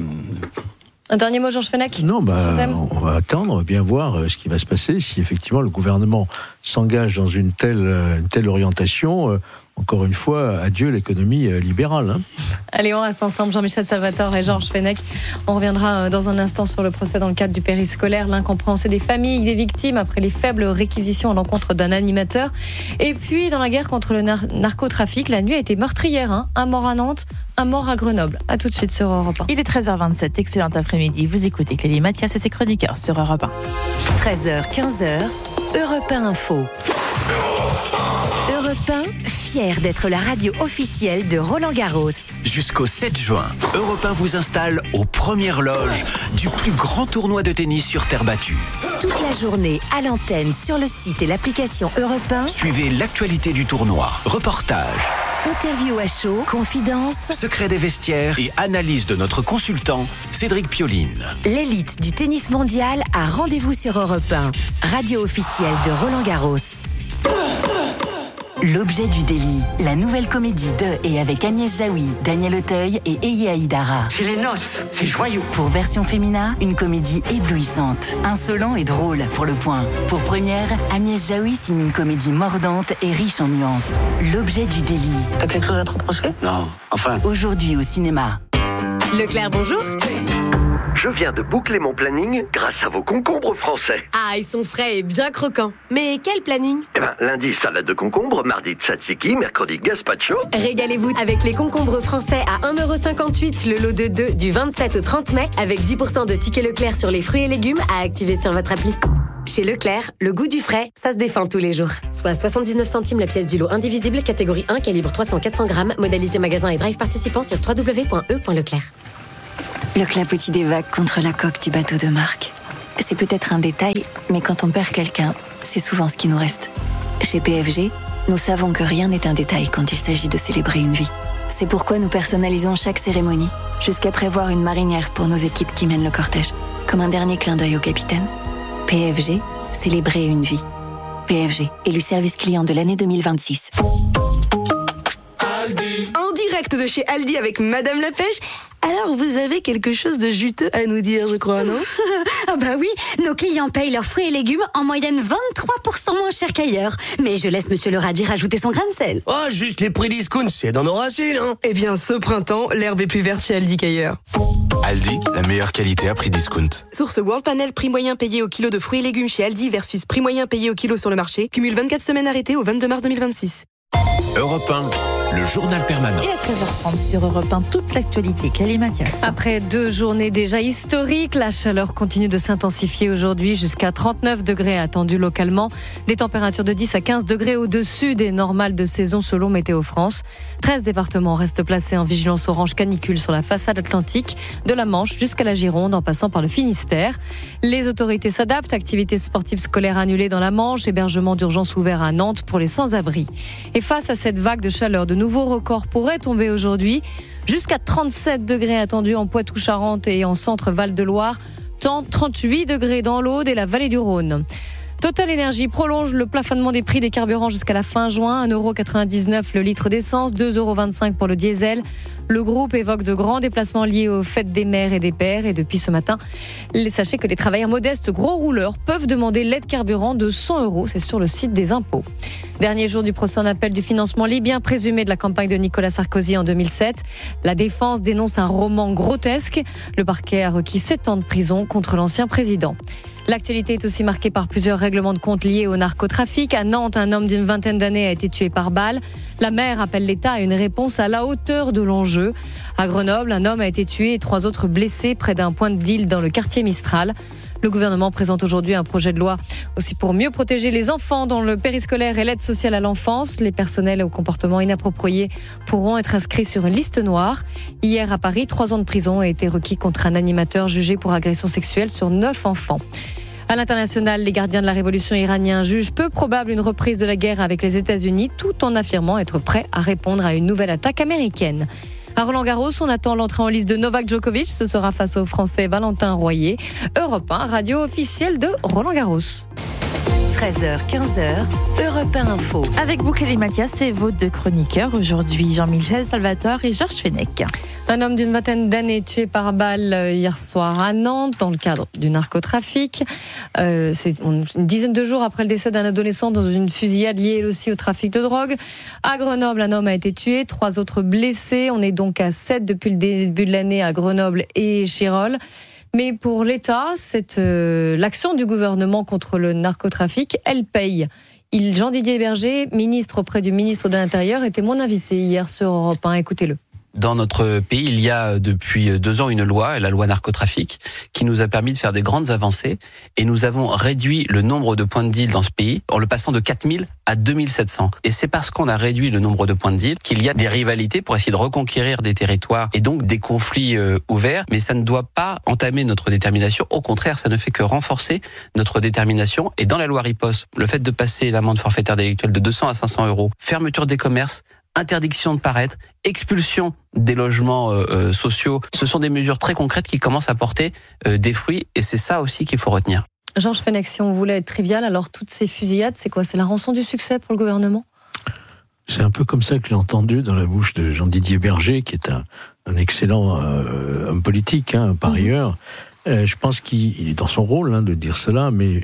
Un dernier mot, Georges Fenech ? Non, bah, on va attendre, bien voir ce qui va se passer si effectivement le gouvernement s'engage dans une telle, une telle orientation. Euh, Encore une fois, adieu l'économie libérale. Hein. Allez, on reste ensemble, Jean-Michel Salvatore et Georges Fenech. On reviendra dans un instant sur le procès dans le cadre du périscolaire, l'incompréhension des familles, des victimes après les faibles réquisitions à l'encontre d'un animateur. Et puis, dans la guerre contre le nar- narcotrafic, la nuit a été meurtrière. Hein. Un mort à Nantes, un mort à Grenoble. A tout de suite sur Europe un. Il est treize heures vingt-sept, excellent après-midi. Vous écoutez Clélie Mathias et ses chroniqueurs sur Europe un. treize heures, quinze heures, Europe un Info. Europe un, fier d'être la radio officielle de Roland-Garros. Jusqu'au sept juin, Europe un vous installe aux premières loges du plus grand tournoi de tennis sur terre battue. Toute la journée à l'antenne, sur le site et l'application Europe un. Suivez l'actualité du tournoi, reportages, interview à chaud, confidences, secrets des vestiaires et analyse de notre consultant Cédric Pioline. L'élite du tennis mondial a rendez-vous sur Europe un, radio officielle de Roland-Garros. L'objet du délit, la nouvelle comédie de et avec Agnès Jaoui, Daniel Auteuil et Eye Aïdara. C'est les noces, c'est joyeux. Pour Version Fémina, une comédie éblouissante, insolent et drôle pour le point. Pour première, Agnès Jaoui signe une comédie mordante et riche en nuances. L'objet du délit. T'as quelque chose à te reprocher ? Non, enfin. Aujourd'hui au cinéma. Leclerc, bonjour. Je viens de boucler mon planning grâce à vos concombres français. Ah, ils sont frais et bien croquants. Mais quel planning? Eh ben, lundi, salade de concombre, mardi, tzatziki, mercredi, gazpacho. Régalez-vous avec les concombres français à un euro cinquante-huit, le lot de deux du vingt-sept au trente mai, avec dix pour cent de tickets Leclerc sur les fruits et légumes à activer sur votre appli. Chez Leclerc, le goût du frais, ça se défend tous les jours. Soit soixante-dix-neuf centimes la pièce du lot indivisible, catégorie un, calibre trois cents à quatre cents grammes, modalité magasin et drive participant sur w w w point e point leclerc. Le clapotis des vagues contre la coque du bateau de Marc. C'est peut-être un détail, mais quand on perd quelqu'un, c'est souvent ce qui nous reste. Chez P F G, nous savons que rien n'est un détail quand il s'agit de célébrer une vie. C'est pourquoi nous personnalisons chaque cérémonie, jusqu'à prévoir une marinière pour nos équipes qui mènent le cortège, comme un dernier clin d'œil au capitaine. P F G, célébrer une vie. P F G, élu service client de l'année deux mille vingt-six. Aldi. En direct de chez Aldi avec Madame la Pêche. Alors, vous avez quelque chose de juteux à nous dire, je crois, non? Ah bah oui, nos clients payent leurs fruits et légumes en moyenne vingt-trois pour cent moins cher qu'ailleurs. Mais je laisse Monsieur le Radis rajouter son grain de sel. Oh, juste les prix discount, c'est dans nos racines, hein. Eh bien, ce printemps, l'herbe est plus verte chez Aldi qu'ailleurs. Aldi, la meilleure qualité à prix discount. Source World Panel, prix moyen payé au kilo de fruits et légumes chez Aldi versus prix moyen payé au kilo sur le marché. Cumule vingt-quatre semaines arrêtées au vingt-deux mars deux mille vingt-six. Europe un, le journal permanent. Et à treize heures trente sur Europe un, toute l'actualité. Kelly Mathias. Après deux journées déjà historiques, la chaleur continue de s'intensifier aujourd'hui jusqu'à trente-neuf degrés attendus localement. Des températures de dix à quinze degrés au-dessus des normales de saison selon Météo France. treize départements restent placés en vigilance orange canicule sur la façade atlantique, de la Manche jusqu'à la Gironde en passant par le Finistère. Les autorités s'adaptent, activités sportives scolaires annulées dans la Manche, hébergement d'urgence ouvert à Nantes pour les sans-abri. Et face à cette vague de chaleur, de nouveaux records pourraient tomber aujourd'hui. Jusqu'à trente-sept degrés attendus en Poitou-Charentes et en centre Val-de-Loire. trente-huit degrés dans l'Aude et la vallée du Rhône. Total Énergie prolonge le plafonnement des prix des carburants jusqu'à la fin juin. un euro quatre-vingt-dix-neuf le litre d'essence, deux euros vingt-cinq pour le diesel. Le groupe évoque de grands déplacements liés aux fêtes des mères et des pères. Et depuis ce matin, sachez que les travailleurs modestes gros rouleurs peuvent demander l'aide carburant de cent euros. C'est sur le site des impôts. Dernier jour du procès en appel du financement libyen présumé de la campagne de Nicolas Sarkozy en deux mille sept. La défense dénonce un roman grotesque. Le parquet a requis sept ans de prison contre l'ancien président. L'actualité est aussi marquée par plusieurs règlements de compte liés au narcotrafic. À Nantes, un homme d'une vingtaine d'années a été tué par balle. La maire appelle l'État à une réponse à la hauteur de l'enjeu. À Grenoble, un homme a été tué et trois autres blessés près d'un point de deal dans le quartier Mistral. Le gouvernement présente aujourd'hui un projet de loi aussi pour mieux protéger les enfants dans le périscolaire et l'aide sociale à l'enfance. Les personnels au comportement inapproprié pourront être inscrits sur une liste noire. Hier à Paris, trois ans de prison ont été requis contre un animateur jugé pour agression sexuelle sur neuf enfants. À l'international, les gardiens de la révolution iraniens jugent peu probable une reprise de la guerre avec les États-Unis, tout en affirmant être prêts à répondre à une nouvelle attaque américaine. À Roland-Garros, on attend l'entrée en liste de Novak Djokovic. Ce sera face au Français Valentin Royer. Europe un, radio officielle de Roland-Garros. treize heures, quinze heures, Europe un Info. Avec vous, Clélie Mathias, et vos deux chroniqueurs. Aujourd'hui, Jean-Michel Salvatore et Georges Fenech. Un homme d'une vingtaine d'années tué par balle hier soir à Nantes dans le cadre du narcotrafic. Euh, c'est une dizaine de jours après le décès d'un adolescent dans une fusillade liée aussi au trafic de drogue. À Grenoble, un homme a été tué, trois autres blessés. On est donc à sept depuis le début de l'année à Grenoble et Chirol. Mais pour l'État, cette, euh, l'action du gouvernement contre le narcotrafic, elle paye. Il, Jean-Didier Berger, ministre auprès du ministre de l'Intérieur, était mon invité hier sur Europe un. Écoutez-le. Dans notre pays, il y a depuis deux ans une loi, la loi narcotrafic, qui nous a permis de faire des grandes avancées. Et nous avons réduit le nombre de points de deal dans ce pays en le passant de quatre mille à deux mille sept cents. Et c'est parce qu'on a réduit le nombre de points de deal qu'il y a des rivalités pour essayer de reconquérir des territoires et donc des conflits euh, ouverts. Mais ça ne doit pas entamer notre détermination. Au contraire, ça ne fait que renforcer notre détermination. Et dans la loi riposte, le fait de passer l'amende forfaitaire délictuelle de deux cents à cinq cents euros, fermeture des commerces, interdiction de paraître, expulsion des logements euh, sociaux, ce sont des mesures très concrètes qui commencent à porter euh, des fruits et c'est ça aussi qu'il faut retenir. Georges Fenech, si on voulait être trivial, alors toutes ces fusillades, c'est quoi? C'est la rançon du succès pour le gouvernement? C'est un peu comme ça que j'ai entendu dans la bouche de Jean-Didier Berger, qui est un, un excellent euh, homme politique, hein, par mmh. ailleurs. Euh, je pense qu'il est dans son rôle hein, de dire cela, mais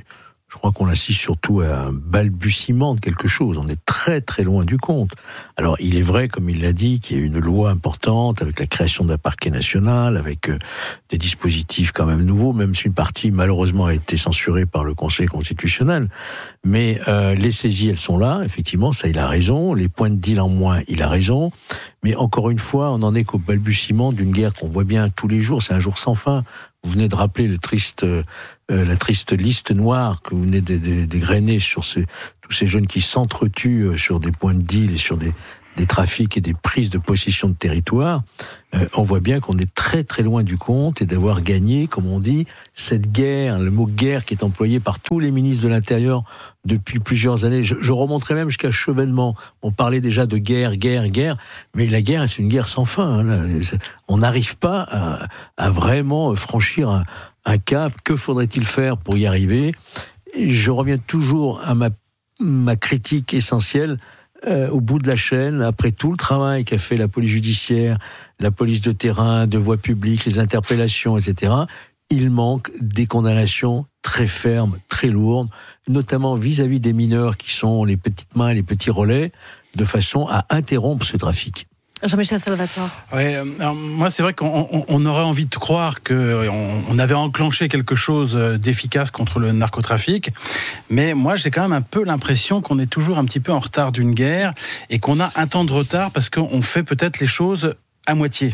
je crois qu'on assiste surtout à un balbutiement de quelque chose. On est très très loin du compte. Alors il est vrai, comme il l'a dit, qu'il y a une loi importante avec la création d'un parquet national, avec euh, des dispositifs quand même nouveaux, même si une partie malheureusement a été censurée par le Conseil constitutionnel. Mais euh, les saisies, elles sont là, effectivement, ça il a raison. Les points de deal en moins, il a raison. Mais encore une fois, on n'en est qu'au balbutiement d'une guerre qu'on voit bien tous les jours. C'est un jour sans fin. Vous venez de rappeler le triste, euh, la triste liste noire que vous venez d'égrainer sur ces, tous ces jeunes qui s'entretuent sur des points de deal et sur des, des trafics et des prises de possession de territoire. Euh, on voit bien qu'on est très très loin du compte et d'avoir gagné, comme on dit, cette guerre, le mot guerre qui est employé par tous les ministres de l'Intérieur depuis plusieurs années. Je, je remonterai même jusqu'à Chevènement. On parlait déjà de guerre, guerre, guerre, mais la guerre, c'est une guerre sans fin. Hein, là. On n'arrive pas à, à vraiment franchir un, un cap. Que faudrait-il faire pour y arriver ? Je reviens toujours à ma, ma critique essentielle. Euh, au bout de la chaîne, après tout le travail qu'a fait la police judiciaire, la police de terrain, de voie publique, les interpellations, et cetera, il manque des condamnations très fermes, très lourdes, notamment vis-à-vis des mineurs qui sont les petites mains, les petits relais, de façon à interrompre ce trafic. Jean-Michel Salvatore. Ouais, alors moi c'est vrai qu'on on, on aurait envie de croire que on, on avait enclenché quelque chose d'efficace contre le narcotrafic, mais moi j'ai quand même un peu l'impression qu'on est toujours un petit peu en retard d'une guerre et qu'on a un temps de retard parce qu'on fait peut-être les choses à moitié.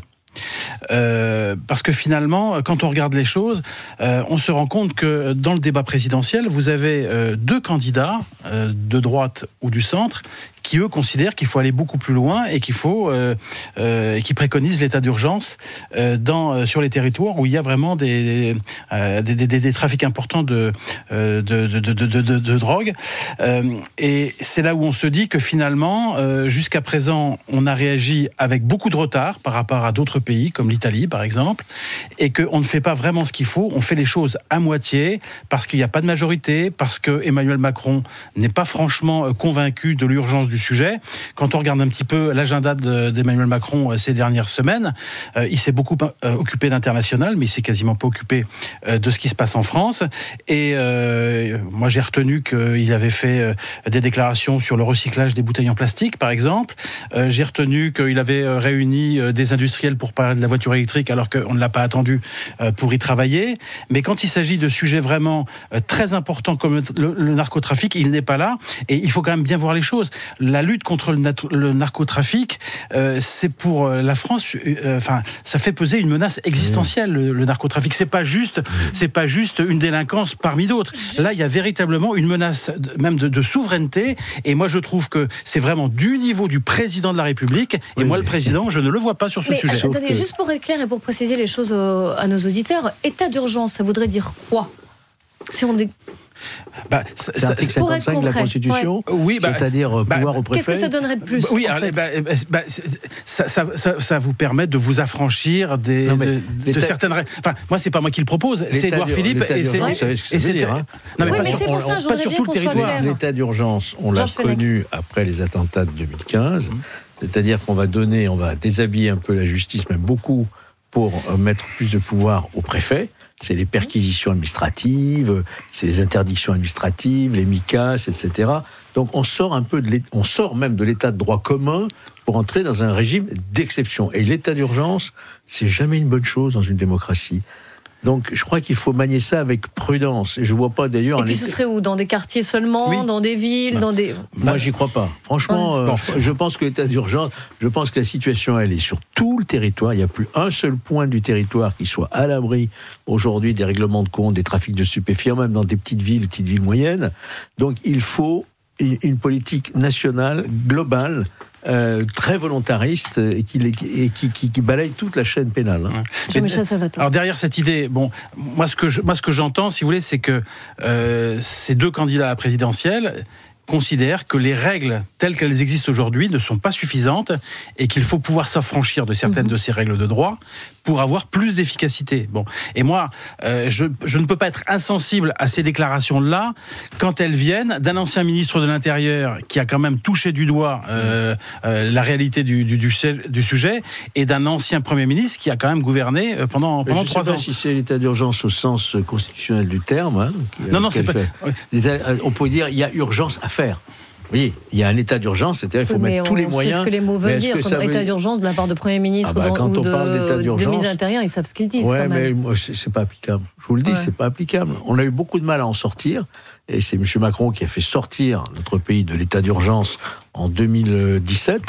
Euh, parce que finalement, quand on regarde les choses, euh, on se rend compte que dans le débat présidentiel, vous avez euh, deux candidats euh, de droite ou du centre qui, eux, considèrent qu'il faut aller beaucoup plus loin et qu'il faut euh, euh, et qui préconisent l'état d'urgence euh, dans euh, sur les territoires où il y a vraiment des euh, des, des, des trafics importants de euh, de, de, de, de, de, de drogue. Euh, et c'est là où on se dit que finalement, euh, jusqu'à présent, on a réagi avec beaucoup de retard par rapport à d'autres pays comme l'Italie, par exemple, et qu'on ne fait pas vraiment ce qu'il faut. On fait les choses à moitié parce qu'il n'y a pas de majorité, parce que Emmanuel Macron n'est pas franchement convaincu de l'urgence du sujet. Quand on regarde un petit peu l'agenda d'Emmanuel Macron ces dernières semaines, euh, il s'est beaucoup euh, occupé d'international, mais il s'est quasiment pas occupé euh, de ce qui se passe en France. Et euh, moi, j'ai retenu qu'il avait fait euh, des déclarations sur le recyclage des bouteilles en plastique, par exemple. Euh, j'ai retenu qu'il avait euh, réuni euh, des industriels pour parler de la voiture électrique, alors qu'on ne l'a pas attendu euh, pour y travailler. Mais quand il s'agit de sujets vraiment euh, très importants comme le, le narcotrafic, il n'est pas là. Et il faut quand même bien voir les choses. La lutte contre le, nat- le narcotrafic, euh, c'est pour la France, enfin, euh, ça fait peser une menace existentielle. Le, le narcotrafic, c'est pas juste, c'est pas juste une délinquance parmi d'autres. Là, il y a véritablement une menace, même de, de souveraineté. Et moi, je trouve que c'est vraiment du niveau du président de la République. Et oui, moi, mais... le président, je ne le vois pas sur ce mais sujet. Attendez, juste pour être clair et pour préciser les choses aux, à nos auditeurs, état d'urgence, ça voudrait dire quoi ? Si on dé... Bah, c'est l'article cinquante-cinq de la Constitution, ouais. Oui, bah, c'est-à-dire bah, pouvoir au préfet. Qu'est-ce que ça donnerait de plus bah, Oui, en alors, fait bah, bah, ça, ça, ça, ça vous permet de vous affranchir des, non, de, de certaines. Enfin, moi, c'est pas moi qui le propose, c'est Édouard Philippe. Et c'est. Vous savez ce que ça veut dire, hein. Non, mais oui, pas, mais sur, c'est on, ça, on, pas sur tout le territoire. L'état d'urgence, on l'a connu après les attentats de deux mille quinze. Mmh. C'est-à-dire qu'on va donner, on va déshabiller un peu la justice, même beaucoup, pour mettre plus de pouvoir au préfet. C'est les perquisitions administratives, c'est les interdictions administratives, les MICAS, et cetera. Donc on sort un peu de on sort même de l'état de droit commun pour entrer dans un régime d'exception. Et l'état d'urgence, c'est jamais une bonne chose dans une démocratie. Donc, je crois qu'il faut manier ça avec prudence. Et je vois pas d'ailleurs. Et puis, ce serait où ? Dans des quartiers seulement, oui. Dans des villes, non. Dans des. Moi, j'y crois pas. Franchement, ouais. euh, je, je pense que l'état d'urgence, je pense que la situation, elle est sur tout le territoire. Il n'y a plus un seul point du territoire qui soit à l'abri aujourd'hui des règlements de compte, des trafics de stupéfiants, même dans des petites villes, petites villes moyennes. Donc, il faut une politique nationale, globale, Euh, très volontariste et, qui, et qui, qui, qui balaye toute la chaîne pénale. Hein. Ouais. Alors derrière cette idée, bon, moi ce que je, moi ce que j'entends, si vous voulez, c'est que euh, ces deux candidats à la présidentielle, considère que les règles telles qu'elles existent aujourd'hui ne sont pas suffisantes et qu'il faut pouvoir s'affranchir de certaines mmh. de ces règles de droit pour avoir plus d'efficacité. Bon, et moi, euh, je, je ne peux pas être insensible à ces déclarations-là quand elles viennent d'un ancien ministre de l'Intérieur qui a quand même touché du doigt euh, euh, la réalité du, du, du, du sujet et d'un ancien Premier ministre qui a quand même gouverné pendant, pendant je trois sais ans. Pas si c'est l'état d'urgence au sens constitutionnel du terme. Hein, non, non, c'est pas... On peut dire il y a urgence à faire. Oui, il y a un état d'urgence, c'est-à-dire il faut oui, mettre tous les moyens. C'est ce que les mots veulent dire, comme état veut... d'urgence de la part de Premier ministre ah bah, quand ou on de, parle d'état d'urgence, de ministre de l'Intérieur, ils savent ce qu'ils disent. Ouais, quand même. mais moi, c'est, c'est pas applicable. Je vous le dis, ouais. c'est pas applicable. On a eu beaucoup de mal à en sortir, et c'est M. Macron qui a fait sortir notre pays de l'état d'urgence en deux mille dix-sept,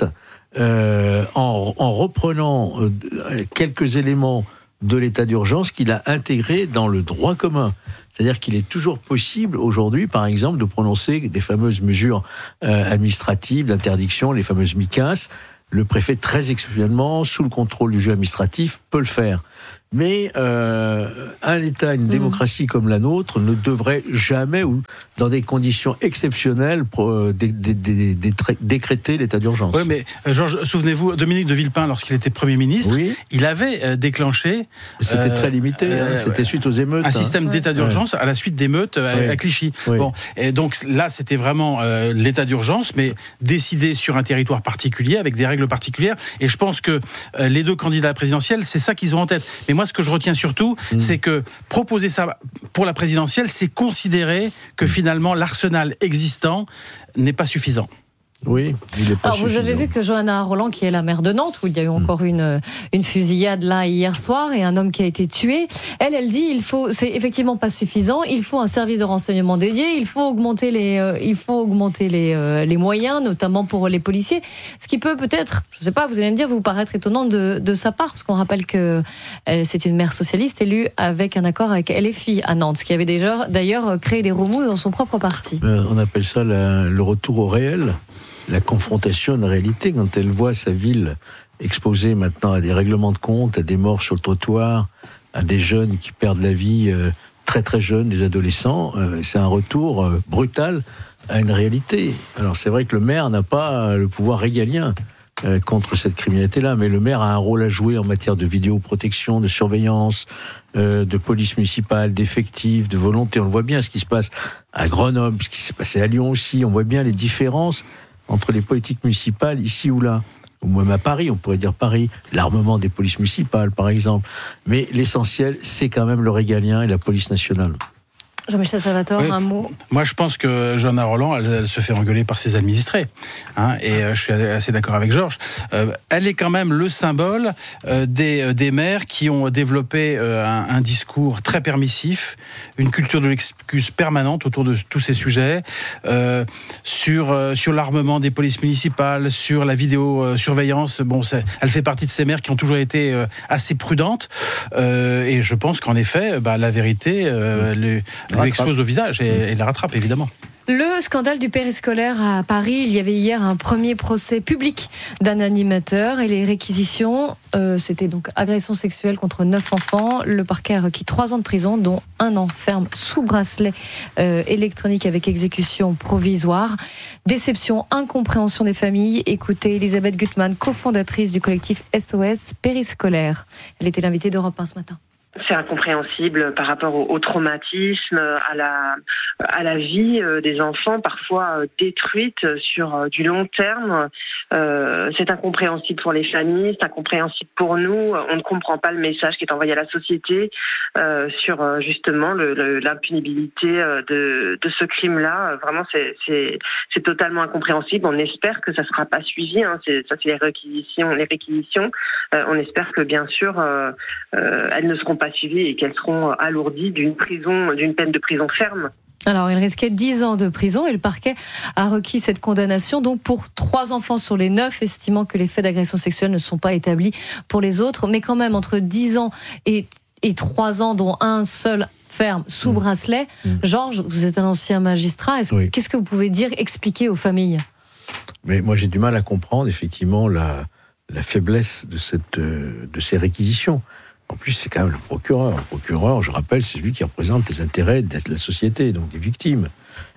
euh, en, en reprenant euh, quelques éléments de l'état d'urgence qu'il a intégré dans le droit commun. C'est-à-dire qu'il est toujours possible aujourd'hui, par exemple, de prononcer des fameuses mesures euh, administratives d'interdiction, les fameuses MICAS. Le préfet, très exceptionnellement, sous le contrôle du juge administratif, peut le faire. Mais euh, un État, une démocratie mmh. comme la nôtre, ne devrait jamais, ou dans des conditions exceptionnelles, pro, dé, dé, dé, dé, décréter l'état d'urgence. Oui, mais euh, Georges, souvenez-vous, Dominique de Villepin, lorsqu'il était Premier ministre, oui. il avait euh, déclenché... C'était euh, très limité, euh, hein, c'était suite aux émeutes. Un hein. système d'état d'urgence ouais. à la suite d'émeutes à, oui. à Clichy. Oui. Bon, et donc là, c'était vraiment euh, l'état d'urgence, mais décidé sur un territoire particulier, avec des règles particulières. Et je pense que euh, les deux candidats présidentiels, c'est ça qu'ils ont en tête. Mais moi, ce que je retiens surtout, mmh. c'est que proposer ça pour la présidentielle, c'est considérer que mmh. finalement l'arsenal existant n'est pas suffisant. Oui, il est pas Alors, suffisant. Vous avez vu que Johanna Roland, qui est la maire de Nantes, où il y a eu encore mmh. une, une fusillade là hier soir et un homme qui a été tué, elle, elle dit il faut, c'est effectivement pas suffisant, il faut un service de renseignement dédié, il faut augmenter les, euh, il faut augmenter les, euh, les moyens, notamment pour les policiers. Ce qui peut peut-être, je sais pas, vous allez me dire, vous paraître étonnant de, de sa part, parce qu'on rappelle que elle, c'est une maire socialiste élue avec un accord avec L F I à Nantes, ce qui avait déjà d'ailleurs créé des remous dans son propre parti. On appelle ça la, le retour au réel. La confrontation à une réalité, quand elle voit sa ville exposée maintenant à des règlements de compte, à des morts sur le trottoir, à des jeunes qui perdent la vie euh, très très jeunes, des adolescents, euh, c'est un retour euh, brutal à une réalité. Alors c'est vrai que le maire n'a pas le pouvoir régalien euh, contre cette criminalité-là, mais le maire a un rôle à jouer en matière de vidéoprotection, de surveillance, euh, de police municipale, d'effectifs, de volonté. On le voit bien, ce qui se passe à Grenoble, ce qui s'est passé à Lyon aussi, on voit bien les différences entre les politiques municipales ici ou là, ou même à Paris, on pourrait dire Paris, l'armement des polices municipales par exemple. Mais l'essentiel, c'est quand même le régalien et la police nationale. Jean-Michel Salvatore, oui, un mot. Moi, je pense que Johanna Roland, elle, elle se fait engueuler par ses administrés. Hein, et euh, je suis assez d'accord avec Georges. Euh, elle est quand même le symbole euh, des, euh, des maires qui ont développé euh, un, un discours très permissif, une culture de l'excuse permanente autour de tous ces sujets, euh, sur, euh, sur l'armement des polices municipales, sur la vidéosurveillance. Bon, c'est, elle fait partie de ces maires qui ont toujours été euh, assez prudentes. Euh, et je pense qu'en effet, bah, la vérité... Euh, le, lui expose au visage et, et la rattrape, évidemment. Le scandale du périscolaire à Paris, il y avait hier un premier procès public d'un animateur et les réquisitions, euh, c'était donc agression sexuelle contre neuf enfants. Le parquet a requis trois ans de prison, dont un an ferme sous bracelet euh, électronique avec exécution provisoire. Déception, incompréhension des familles. Écoutez Elisabeth Gutmann, cofondatrice du collectif S O S Périscolaire. Elle était l'invitée d'Europe un ce matin. C'est incompréhensible par rapport au, au traumatisme, à la, à la vie des enfants, parfois détruite sur du long terme. Euh, c'est incompréhensible pour les familles, c'est incompréhensible pour nous. On ne comprend pas le message qui est envoyé à la société euh, sur justement le, le, l'impunibilité de, de ce crime-là. Vraiment, c'est, c'est, c'est totalement incompréhensible. On espère que ça ne sera pas suivi. Hein. C'est, ça, c'est les réquisitions. Les réquisitions. Euh, on espère que, bien sûr, euh, euh, elles ne seront pas suivies et qu'elles seront alourdies d'une prison, d'une peine de prison ferme. Alors, il risquait dix ans de prison et le parquet a requis cette condamnation donc pour trois enfants sur les neuf, estimant que les faits d'agression sexuelle ne sont pas établis pour les autres. Mais quand même, entre dix ans et, et trois ans, dont un seul ferme sous mmh. bracelet. Mmh. Georges, vous êtes un ancien magistrat. Est-ce, oui. Qu'est-ce que vous pouvez dire, expliquer aux familles ? Mais moi, j'ai du mal à comprendre, effectivement, la, la faiblesse de, cette, de ces réquisitions. En plus, c'est quand même le procureur. Le procureur, je rappelle, c'est lui qui représente les intérêts de la société, donc des victimes.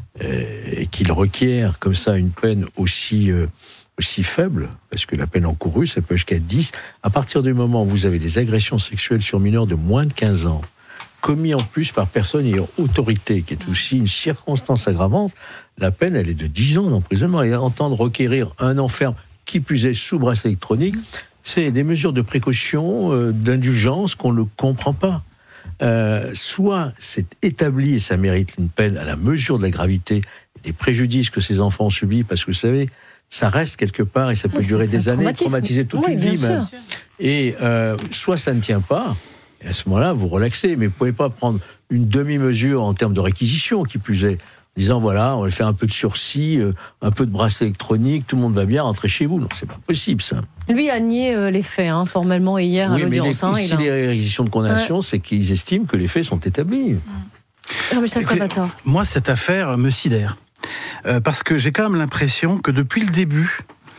et qu'il requiert comme ça une peine aussi, euh, aussi faible, parce que la peine encourue, ça peut jusqu'à dix, à partir du moment où vous avez des agressions sexuelles sur mineurs de moins de quinze ans, commis en plus par personne ayant autorité, qui est aussi une circonstance aggravante, la peine, elle est de dix ans d'emprisonnement. Et entendre requérir un enferme, qui plus est sous bracelet électronique, c'est des mesures de précaution, euh, d'indulgence qu'on ne comprend pas. Euh, soit c'est établi et ça mérite une peine à la mesure de la gravité des préjudices que ces enfants ont subis, parce que vous savez, ça reste quelque part et ça peut oui, durer des années, traumatiser toute oui, une vie même. Et euh, soit ça ne tient pas, et à ce moment-là, vous relaxez, mais vous ne pouvez pas prendre une demi-mesure en termes de réquisition, qui plus est, en disant voilà, on va faire un peu de sursis, euh, un peu de bracelet électronique, tout le monde va bien, rentrer chez vous. Non, c'est pas possible ça. Lui a nié euh, les faits, hein, formellement hier oui, à l'audience. Mais les, hein, si a... les réquisitions de condamnation, ouais. c'est qu'ils estiment que les faits sont établis. Non, mais ça, ça va tort. Moi, cette affaire me sidère. Euh, parce que j'ai quand même l'impression que depuis le début,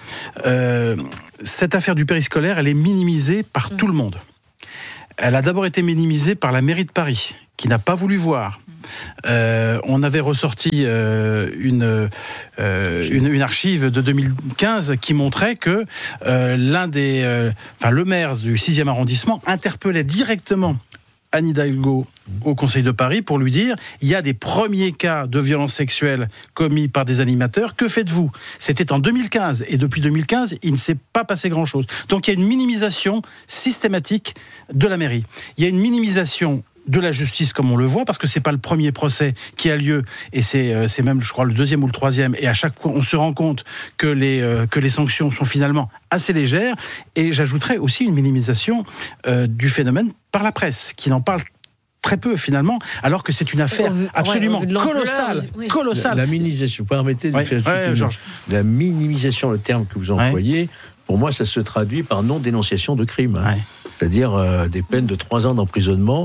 euh, cette affaire du périscolaire, elle est minimisée par mmh. tout le monde. Elle a d'abord été minimisée par la mairie de Paris, qui n'a pas voulu voir. Euh, on avait ressorti euh, une, euh, une, une archive de deux mille quinze qui montrait que euh, l'un des, euh, enfin, le maire du sixième arrondissement interpellait directement Anne Hidalgo au Conseil de Paris pour lui dire il y a des premiers cas de violences sexuelles commis par des animateurs, que faites-vous ? C'était en deux mille quinze et depuis deux mille quinze, il ne s'est pas passé grand-chose. Donc il y a une minimisation systématique de la mairie. Il y a une minimisation de la justice, comme on le voit, parce que c'est pas le premier procès qui a lieu, et c'est, euh, c'est même, je crois, le deuxième ou le troisième, et à chaque fois, on se rend compte que les, euh, que les sanctions sont finalement assez légères, et j'ajouterais aussi une minimisation euh, du phénomène par la presse, qui n'en parle très peu finalement, alors que c'est une affaire veut, absolument ouais, colossale, oui. colossale. La, la minimisation, vous permettez de ouais, faire ouais, Georges. La minimisation, le terme que vous employez, ouais. pour moi, ça se traduit par non-dénonciation de crime. Hein. Ouais. C'est-à-dire euh, des peines de trois ans d'emprisonnement,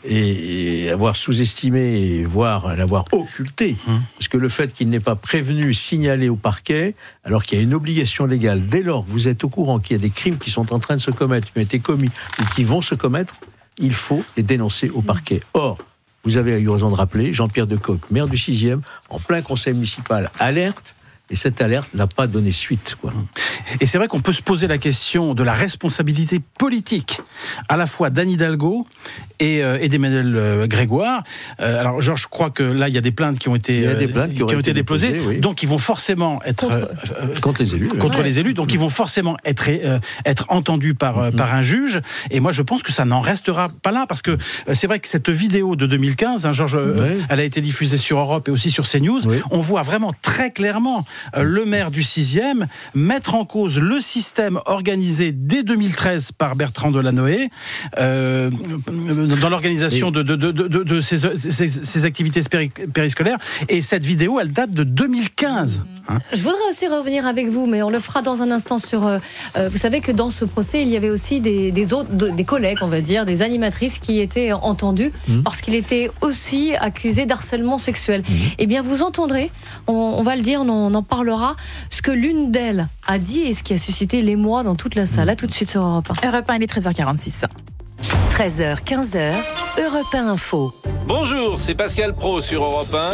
et, et avoir sous-estimé, voire l'avoir occulté. Hum. Parce que le fait qu'il n'ait pas prévenu, signalé au parquet, alors qu'il y a une obligation légale, dès lors que vous êtes au courant qu'il y a des crimes qui sont en train de se commettre, qui ont été commis, ou qui vont se commettre, il faut les dénoncer au parquet. Or, vous avez eu raison de rappeler, Jean-Pierre Decoq, maire du sixième, en plein conseil municipal, alerte, et cette alerte n'a pas donné suite, quoi. Et c'est vrai qu'on peut se poser la question de la responsabilité politique, à la fois d'Anne Hidalgo et, euh, et d'Emmanuel euh, Grégoire. Euh, alors, Georges, je crois que là, il y a des plaintes qui ont été, il y a des plaintes qui, qui ont été, été déposées, déposées, oui. donc ils vont forcément être contre, euh, contre les élus, contre ouais. les élus, donc ils vont forcément être euh, être entendus par euh, mm-hmm. par un juge. Et moi, je pense que ça n'en restera pas là, parce que euh, c'est vrai que cette vidéo de deux mille quinze, hein, Georges, euh, oui. elle a été diffusée sur Europe et aussi sur CNews. Oui. On voit vraiment très clairement euh, le maire du sixième mettre en cause le système organisé dès deux mille treize par Bertrand Delanoë euh, dans l'organisation de, de, de, de, de ces, ces, ces activités périscolaires. Et cette vidéo, elle date de deux mille quinze. Hein. Je voudrais aussi revenir avec vous, mais on le fera dans un instant sur... Euh, vous savez que dans ce procès, il y avait aussi des, des, autres, des collègues, on va dire, des animatrices qui étaient entendues mmh. parce qu'il était aussi accusé d'harcèlement sexuel. Mmh. Eh bien, vous entendrez, on, on va le dire, on en, on en parlera, ce que l'une d'elles a dit et ce qui a suscité l'émoi dans toute la salle. Là, tout de suite sur Europe un. Europe un, il est treize heures quarante-six. treize heures, quinze heures, Europe un Info. Bonjour, c'est Pascal Pro sur Europe un.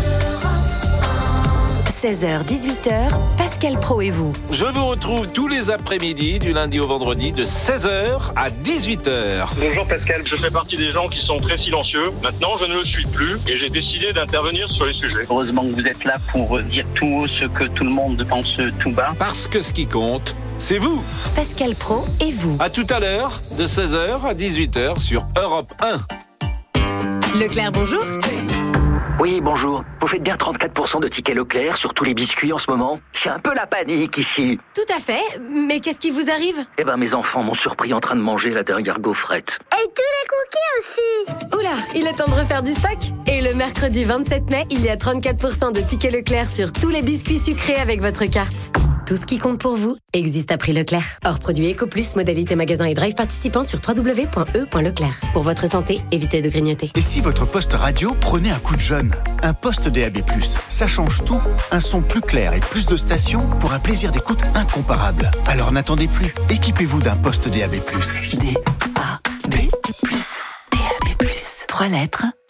seize heures, dix-huit heures, Pascal Pro et vous. Je vous retrouve tous les après-midi, du lundi au vendredi, de seize heures à dix-huit heures. Bonjour Pascal, je fais partie des gens qui sont très silencieux. Maintenant, je ne le suis plus et j'ai décidé d'intervenir sur les sujets. Heureusement que vous êtes là pour dire tout haut ce que tout le monde pense tout bas. Parce que ce qui compte, c'est vous. Pascal Pro et vous. À tout à l'heure, de seize heures à dix-huit heures sur Europe un. Leclerc, bonjour. Oui, bonjour. Vous faites bien trente-quatre pour cent de tickets Leclerc sur tous les biscuits en ce moment. C'est un peu la panique ici. Tout à fait. Mais qu'est-ce qui vous arrive ? Eh ben, mes enfants m'ont surpris en train de manger la dernière gaufrette. Et tous les cookies aussi. Oula, il est temps de refaire du stock. Et le mercredi vingt-sept mai, il y a trente-quatre pour cent de tickets Leclerc sur tous les biscuits sucrés avec votre carte. Tout ce qui compte pour vous existe à prix Leclerc. Hors produit EcoPlus, modalité magasin et drive participant sur w w w point e point leclerc. Pour votre santé, évitez de grignoter. Et si votre poste radio prenait un coup de jeune ? Un poste D A B plus, ça change tout. Un son plus clair et plus de stations pour un plaisir d'écoute incomparable. Alors n'attendez plus, équipez-vous d'un poste D A B plus. D A B plus. D A B plus. Trois lettres pour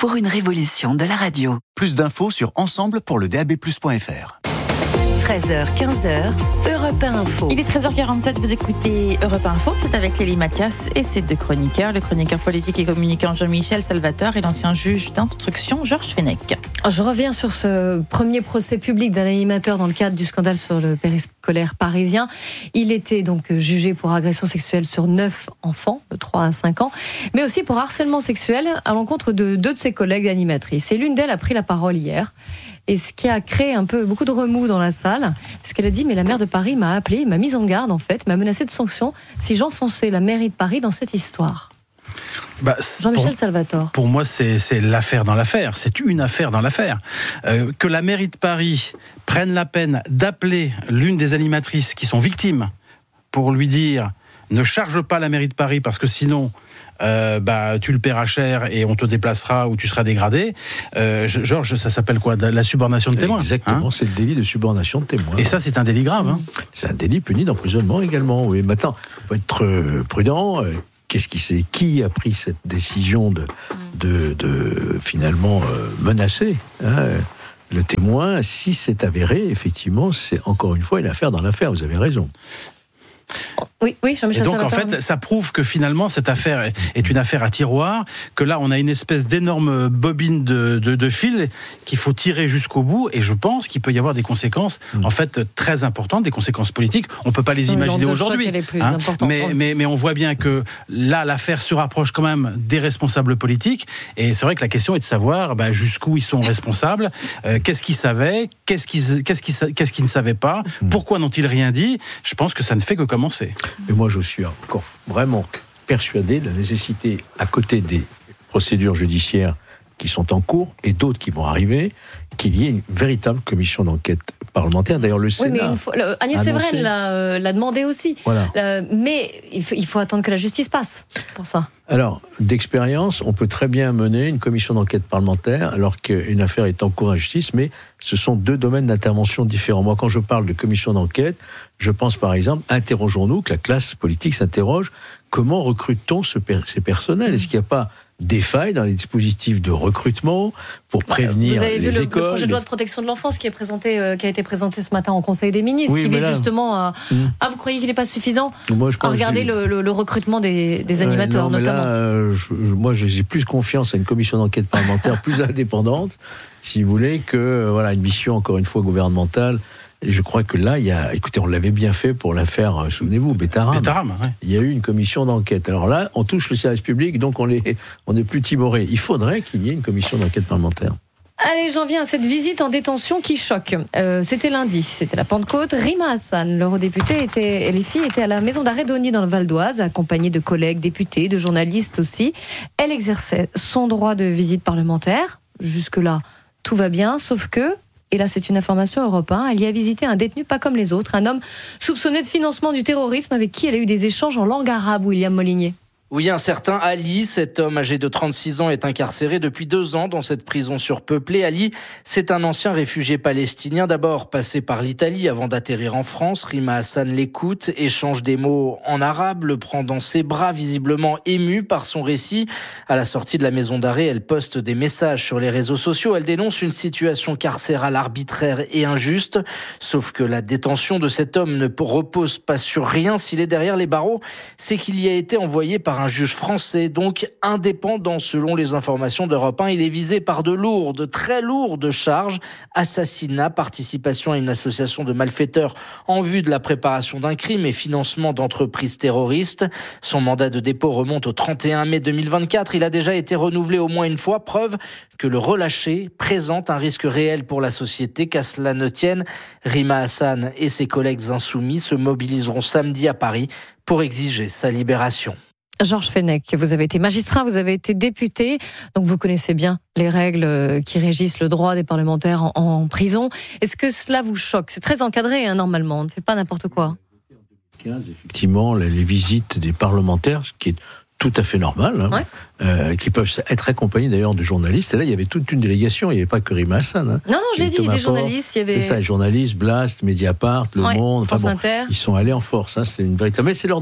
pour une révolution de la radio. Plus d'infos sur ensemble pour le D A B plus point F R. treize heures, quinze heures, Europe un Info. Il est treize heures quarante-sept, vous écoutez Europe un Info, c'est avec Lélie Mathias et ses deux chroniqueurs, le chroniqueur politique et communicant Jean-Michel Salvatore et l'ancien juge d'instruction Georges Fenech. Je reviens sur ce premier procès public d'un animateur dans le cadre du scandale sur le périscolaire parisien. Il était donc jugé pour agression sexuelle sur neuf enfants de trois à cinq ans, mais aussi pour harcèlement sexuel à l'encontre de deux de ses collègues animatrices. Et l'une d'elles a pris la parole hier. Et ce qui a créé un peu beaucoup de remous dans la salle, parce qu'elle a dit, mais la maire de Paris m'a appelé, m'a mise en garde en fait, m'a menacé de sanctions si j'enfonçais la mairie de Paris dans cette histoire. Bah, Jean-Michel pour, Salvatore. Pour moi, c'est, c'est l'affaire dans l'affaire. C'est une affaire dans l'affaire. Euh, que la mairie de Paris prenne la peine d'appeler l'une des animatrices qui sont victimes pour lui dire ne charge pas la mairie de Paris parce que sinon euh, bah, tu le paieras cher et on te déplacera ou tu seras dégradé. Euh, Georges, ça s'appelle quoi? La subornation de témoin. Exactement, hein, c'est le délit de subornation de témoin. Et ça, c'est un délit grave. Hein. C'est un délit puni d'emprisonnement également. Oui, maintenant, il faut être prudent. Qu'est-ce qui, c'est, qui a pris cette décision de, de, de finalement euh, menacer hein, le témoin? Si c'est avéré, effectivement, c'est encore une fois une affaire dans l'affaire. Vous avez raison. Oui, oui, Jean-Michel Et donc, Salvatore. en fait, ça prouve que finalement, cette affaire est une affaire à tiroir, que là, on a une espèce d'énorme bobine de, de, de fil qu'il faut tirer jusqu'au bout, et je pense qu'il peut y avoir des conséquences, mmh. en fait, très importantes, des conséquences politiques. On ne peut pas les imaginer aujourd'hui. Hein, mais, mais, mais on voit bien que là, l'affaire se rapproche quand même des responsables politiques, et c'est vrai que la question est de savoir bah, jusqu'où ils sont responsables, euh, qu'est-ce qu'ils savaient, qu'est-ce qu'ils, qu'est-ce qu'ils, qu'est-ce qu'ils ne savaient pas, mmh. pourquoi n'ont-ils rien dit. Je pense que ça ne fait que commencer. Mais moi, je suis encore vraiment persuadé de la nécessité, à côté des procédures judiciaires qui sont en cours et d'autres qui vont arriver, qu'il y ait une véritable commission d'enquête parlementaire. D'ailleurs, le Sénat... Oui, mais une fois, le, Agnès Séverine l'a, euh, l'a demandé aussi. Voilà. Euh, mais il faut, il faut attendre que la justice passe pour ça. Alors, d'expérience, on peut très bien mener une commission d'enquête parlementaire alors qu'une affaire est en cours en justice, mais ce sont deux domaines d'intervention différents. Moi, quand je parle de commission d'enquête, je pense par exemple, interrogeons-nous, que la classe politique s'interroge, comment recrute-t-on ce, ces personnels ? Est-ce qu'il n'y a pas des failles dans les dispositifs de recrutement pour prévenir les écoles? Vous avez vu le, écoles, le projet de loi les... de protection de l'enfance qui est présenté, euh, qui a été présenté ce matin en Conseil des ministres, oui, qui vise là... justement à... Hum. Ah, vous croyez qu'il n'est pas suffisant moi, je pense à regarder j'ai... le, le, le recrutement des, des animateurs, euh, non, notamment là, euh, je, moi, j'ai plus confiance à une commission d'enquête parlementaire plus indépendante, si vous voulez, que voilà, une mission, encore une fois, gouvernementale. Et je crois que là, il y a, écoutez, on l'avait bien fait pour l'affaire, souvenez-vous, Betaram. Betaram, ouais. Il y a eu une commission d'enquête. Alors là, on touche le service public, donc on est, on n'est plus timoré. Il faudrait qu'il y ait une commission d'enquête parlementaire. Allez, j'en viens à cette visite en détention qui choque. Euh, c'était lundi, c'était la Pentecôte. Rima Hassan, l'eurodéputée, était, les filles étaient à la maison d'arrêt d'Osny dans le Val d'Oise, accompagnée de collègues députés, de journalistes aussi. Elle exerçait son droit de visite parlementaire. Jusque-là, tout va bien, sauf que... Et là, c'est une information Europe un. Elle y a visité un détenu pas comme les autres, un homme soupçonné de financement du terrorisme avec qui elle a eu des échanges en langue arabe, William Molinier. Oui, un certain Ali, cet homme âgé de trente-six ans, est incarcéré depuis deux ans dans cette prison surpeuplée. Ali, c'est un ancien réfugié palestinien, d'abord passé par l'Italie avant d'atterrir en France. Rima Hassan l'écoute, échange des mots en arabe, le prend dans ses bras, visiblement émue par son récit. À la sortie de la maison d'arrêt, elle poste des messages sur les réseaux sociaux. Elle dénonce une situation carcérale arbitraire et injuste. Sauf que la détention de cet homme ne repose pas sur rien. S'il est derrière les barreaux, c'est qu'il y a été envoyé par un juge français, donc indépendant selon les informations d'Europe un. Il est visé par de lourdes, très lourdes charges, assassinat, participation à une association de malfaiteurs en vue de la préparation d'un crime et financement d'entreprises terroristes. Son mandat de dépôt remonte au trente et un mai deux mille vingt-quatre. Il a déjà été renouvelé au moins une fois, preuve que le relâché présente un risque réel pour la société. Qu'à cela ne tienne, Rima Hassan et ses collègues insoumis se mobiliseront samedi à Paris pour exiger sa libération. Georges Fenech, vous avez été magistrat, vous avez été député, donc vous connaissez bien les règles qui régissent le droit des parlementaires en, en prison. Est-ce que cela vous choque ? C'est très encadré, hein, normalement, on ne fait pas n'importe quoi. Effectivement, les, les visites des parlementaires, ce qui est tout à fait normal, hein, ouais. euh, qui peuvent être accompagnés d'ailleurs de journalistes. Et là, il y avait toute une délégation, il n'y avait pas que Rima Hassan. Hein. Non, non, je l'ai dit, il y a des journalistes. Il y avait... C'est ça, les journalistes, Blast, Mediapart, Le ouais, Monde, France enfin bon, Inter. Ils sont allés en force, hein, c'est une véritable... Mais c'est leur droit.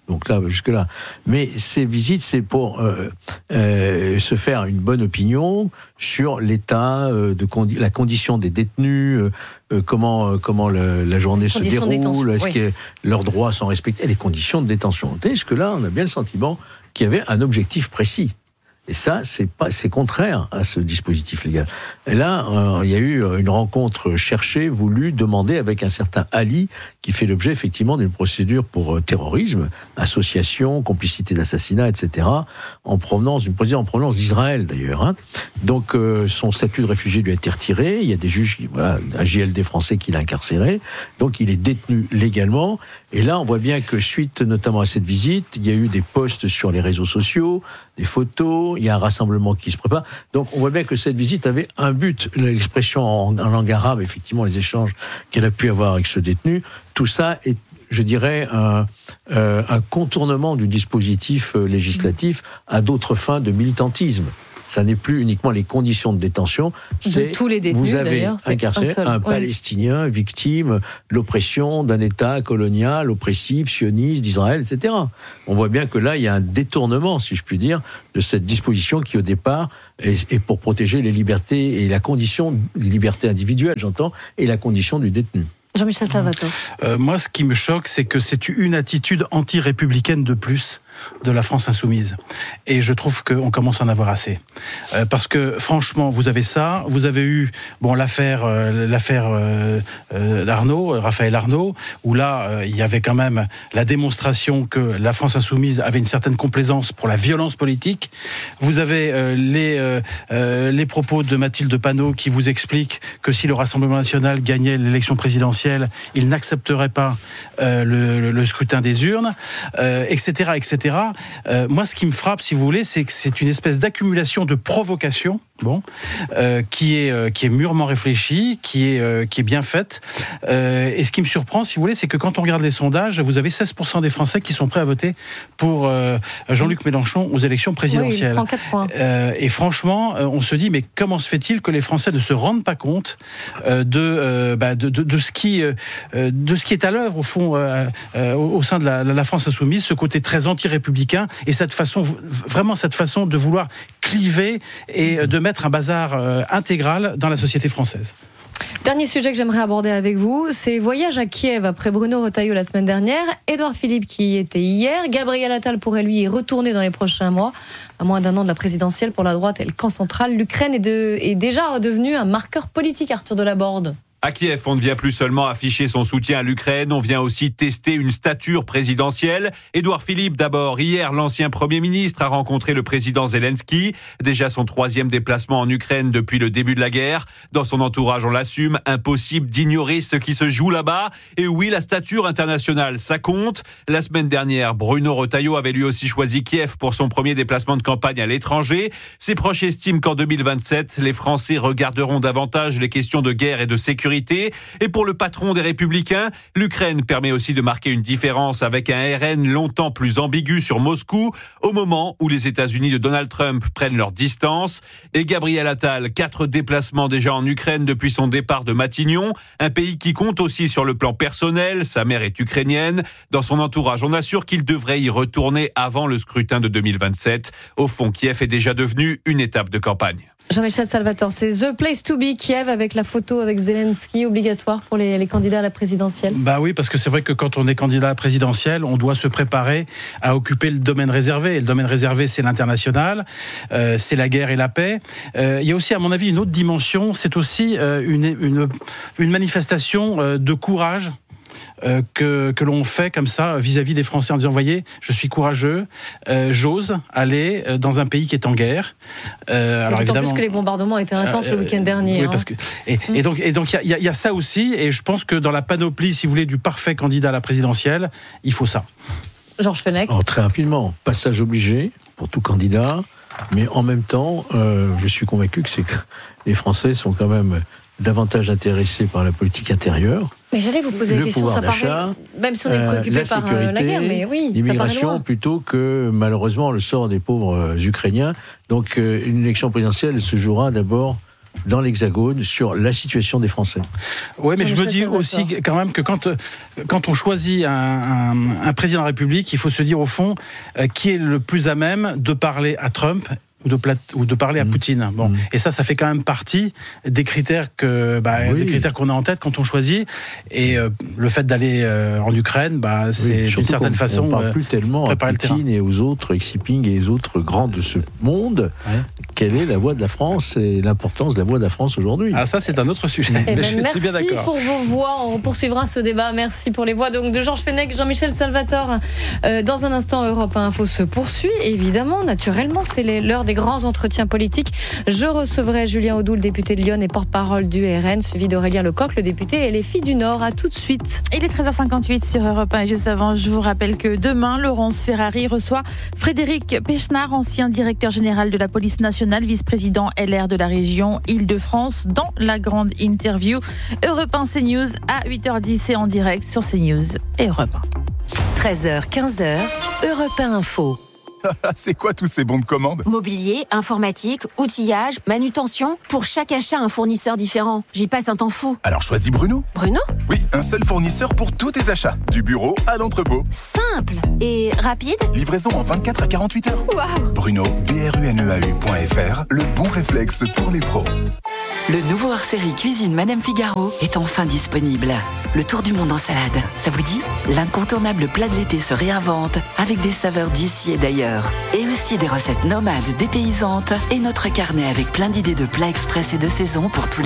Donc là, jusque-là. Mais ces visites, c'est pour euh, euh, se faire une bonne opinion sur l'état euh, de condi- la condition des détenus, euh, euh, comment euh, comment le, la journée se déroule, est-ce oui. que leurs droits sont respectés, les conditions de détention. Et jusque-là, on a bien le sentiment qu'il y avait un objectif précis. Et ça, c'est pas, c'est contraire à ce dispositif légal. Et là, euh, il y a eu une rencontre cherchée, voulue, demandée avec un certain Ali, qui fait l'objet effectivement d'une procédure pour euh, terrorisme, association, complicité d'assassinat, et cetera, en provenance, d'une procédure en provenance d'Israël d'ailleurs. Hein. Donc, euh, son statut de réfugié lui a été retiré. Il y a des juges, voilà, un J L D français qui l'a incarcéré. Donc, il est détenu légalement. Et là, on voit bien que suite, notamment à cette visite, il y a eu des posts sur les réseaux sociaux, des photos. Il y a un rassemblement qui se prépare. Donc, on voit bien que cette visite avait un but. L'expression en, en langue arabe, effectivement, les échanges qu'elle a pu avoir avec ce détenu, tout ça est, je dirais, un, euh, un contournement du dispositif législatif à d'autres fins de militantisme. Ça n'est plus uniquement les conditions de détention, c'est de tous les détenus, vous avez incarcéré un, un Palestinien oui. victime de l'oppression d'un État colonial, oppressif, sioniste, d'Israël, et cetera. On voit bien que là, il y a un détournement, si je puis dire, de cette disposition qui, au départ, est, est pour protéger les libertés et la condition, les libertés individuelles, j'entends, et la condition du détenu. Jean-Michel Salvator. Euh, moi, ce qui me choque, c'est que c'est une attitude anti-républicaine de plus de la France insoumise. Et je trouve qu'on commence à en avoir assez. Euh, parce que, franchement, vous avez ça, vous avez eu bon, l'affaire, euh, l'affaire euh, euh, d'Arnaud, Raphaël Arnaud, où là, euh, il y avait quand même la démonstration que la France insoumise avait une certaine complaisance pour la violence politique. Vous avez euh, les, euh, euh, les propos de Mathilde Panot qui vous explique que si le Rassemblement national gagnait l'élection présidentielle, il n'accepterait pas euh, le, le scrutin des urnes, euh, et cetera, et cetera. Euh, moi, ce qui me frappe, si vous voulez, c'est que c'est une espèce d'accumulation de provocations, bon, euh, qui est euh, qui est mûrement réfléchie, qui est euh, qui est bien faite. Euh, et ce qui me surprend, si vous voulez, c'est que quand on regarde les sondages, vous avez seize pour cent des Français qui sont prêts à voter pour euh, Jean-Luc Mélenchon aux élections présidentielles. Oui, il prend quatre points. Euh, et franchement, on se dit, mais comment se fait-il que les Français ne se rendent pas compte euh, de, euh, bah, de, de de ce qui euh, de ce qui est à l'œuvre au fond euh, euh, au sein de la, la France insoumise, ce côté très anti-républicain et cette façon, vraiment cette façon de vouloir cliver et de mettre un bazar euh, intégral dans la société française. Dernier sujet que j'aimerais aborder avec vous, c'est voyage à Kiev après Bruno Retailleau la semaine dernière, Édouard Philippe qui y était hier, Gabriel Attal pourrait lui y retourner dans les prochains mois, à moins d'un an de la présidentielle pour la droite et le camp central. L'Ukraine est, de, est déjà redevenue un marqueur politique, Arthur Delaborde. À Kiev, on ne vient plus seulement afficher son soutien à l'Ukraine, on vient aussi tester une stature présidentielle. Édouard Philippe, d'abord, hier, l'ancien Premier ministre, a rencontré le président Zelensky. Déjà son troisième déplacement en Ukraine depuis le début de la guerre. Dans son entourage, on l'assume, impossible d'ignorer ce qui se joue là-bas. Et oui, la stature internationale, ça compte. La semaine dernière, Bruno Retailleau avait lui aussi choisi Kiev pour son premier déplacement de campagne à l'étranger. Ses proches estiment qu'en deux mille vingt-sept, les Français regarderont davantage les questions de guerre et de sécurité. Et pour le patron des Républicains, l'Ukraine permet aussi de marquer une différence avec un R N longtemps plus ambigu sur Moscou, au moment où les États-Unis de Donald Trump prennent leur distance. Et Gabriel Attal, quatre déplacements déjà en Ukraine depuis son départ de Matignon, un pays qui compte aussi sur le plan personnel, sa mère est ukrainienne. Dans son entourage, on assure qu'il devrait y retourner avant le scrutin de deux mille vingt-sept. Au fond, Kiev est déjà devenu une étape de campagne. Jean-Michel Salvator, c'est The Place to Be, Kiev, avec la photo avec Zelensky, obligatoire pour les, les candidats à la présidentielle. Bah oui, parce que c'est vrai que quand on est candidat à la présidentielle, on doit se préparer à occuper le domaine réservé. Et le domaine réservé, c'est l'international, euh, c'est la guerre et la paix. Euh, il y a aussi, à mon avis, une autre dimension, c'est aussi euh, une, une, une manifestation euh, de courage. Euh, que, que l'on fait comme ça vis-à-vis des Français en disant, voyez, je suis courageux, euh, j'ose aller dans un pays qui est en guerre. Euh, alors évidemment, plus que les bombardements étaient intenses euh, le week-end dernier. Oui, hein. parce que, et, mmh. et donc il et donc, y, y, y a ça aussi, et je pense que dans la panoplie, si vous voulez, du parfait candidat à la présidentielle, il faut ça. Georges Fenech. Alors, très rapidement, passage obligé pour tout candidat, mais en même temps, euh, je suis convaincu que, c'est que les Français sont quand même davantage intéressés par la politique intérieure. Mais j'allais vous poser la question, ça paraît, même si on est préoccupé euh, par euh, la guerre, mais oui, l'immigration ça paraît loin. Plutôt que malheureusement le sort des pauvres euh, Ukrainiens. Donc euh, une élection présidentielle se jouera d'abord dans l'Hexagone sur la situation des Français. Oui, mais je me dis aussi quand même que quand, quand on choisit un, un, un président de la République, il faut se dire au fond euh, qui est le plus à même de parler à Trump ou de, plat, ou de parler à mmh. Poutine. Bon, mmh. Et ça, ça fait quand même partie des critères que, bah, oui. des critères qu'on a en tête quand on choisit. Et euh, le fait d'aller euh, en Ukraine, bah, c'est oui, d'une certaine façon. On ne parle plus tellement à Poutine et aux autres, Xi Jinping et les autres grands de ce monde. Ouais. Quelle est la voix de la France et l'importance de la voix de la France aujourd'hui? Ah, ça, c'est un autre sujet. Eh ben, je merci suis bien d'accord. pour vos voix. On poursuivra ce débat. Merci pour les voix donc de Georges Fenech, Jean-Michel Salvatore. Euh, dans un instant, Europe un Info se poursuit. Évidemment, naturellement, c'est les, l'heure des grands entretiens politiques. Je recevrai Julien Audoul, député de Lyon et porte-parole du R N, suivi d'Aurélien Lecoq, le député et les filles du Nord. À tout de suite. Il est treize heures cinquante-huit sur Europe un. Et juste avant, je vous rappelle que demain, Laurence Ferrari reçoit Frédéric Pechnard, ancien directeur général de la police nationale, vice-président L R de la région Île-de-France, dans la grande interview. Europe un CNews à huit heures dix et en direct sur CNews et Europe un. treize heures quinze, Europe un Info. C'est quoi tous ces bons de commande? Mobilier, informatique, outillage, manutention. Pour chaque achat, un fournisseur différent. J'y passe un temps fou. Alors choisis Bruno. Bruno? Oui, un seul fournisseur pour tous tes achats. Du bureau à l'entrepôt. Simple et rapide. Livraison en vingt-quatre à quarante-huit heures. Waouh! Bruno, B R U N E A U point F R, le bon réflexe pour les pros. Le nouveau hors-série Cuisine Madame Figaro est enfin disponible. Le tour du monde en salade, ça vous dit? L'incontournable plat de l'été se réinvente avec des saveurs d'ici et d'ailleurs. Et aussi des recettes nomades dépaysantes et notre carnet avec plein d'idées de plats express et de saison pour tous les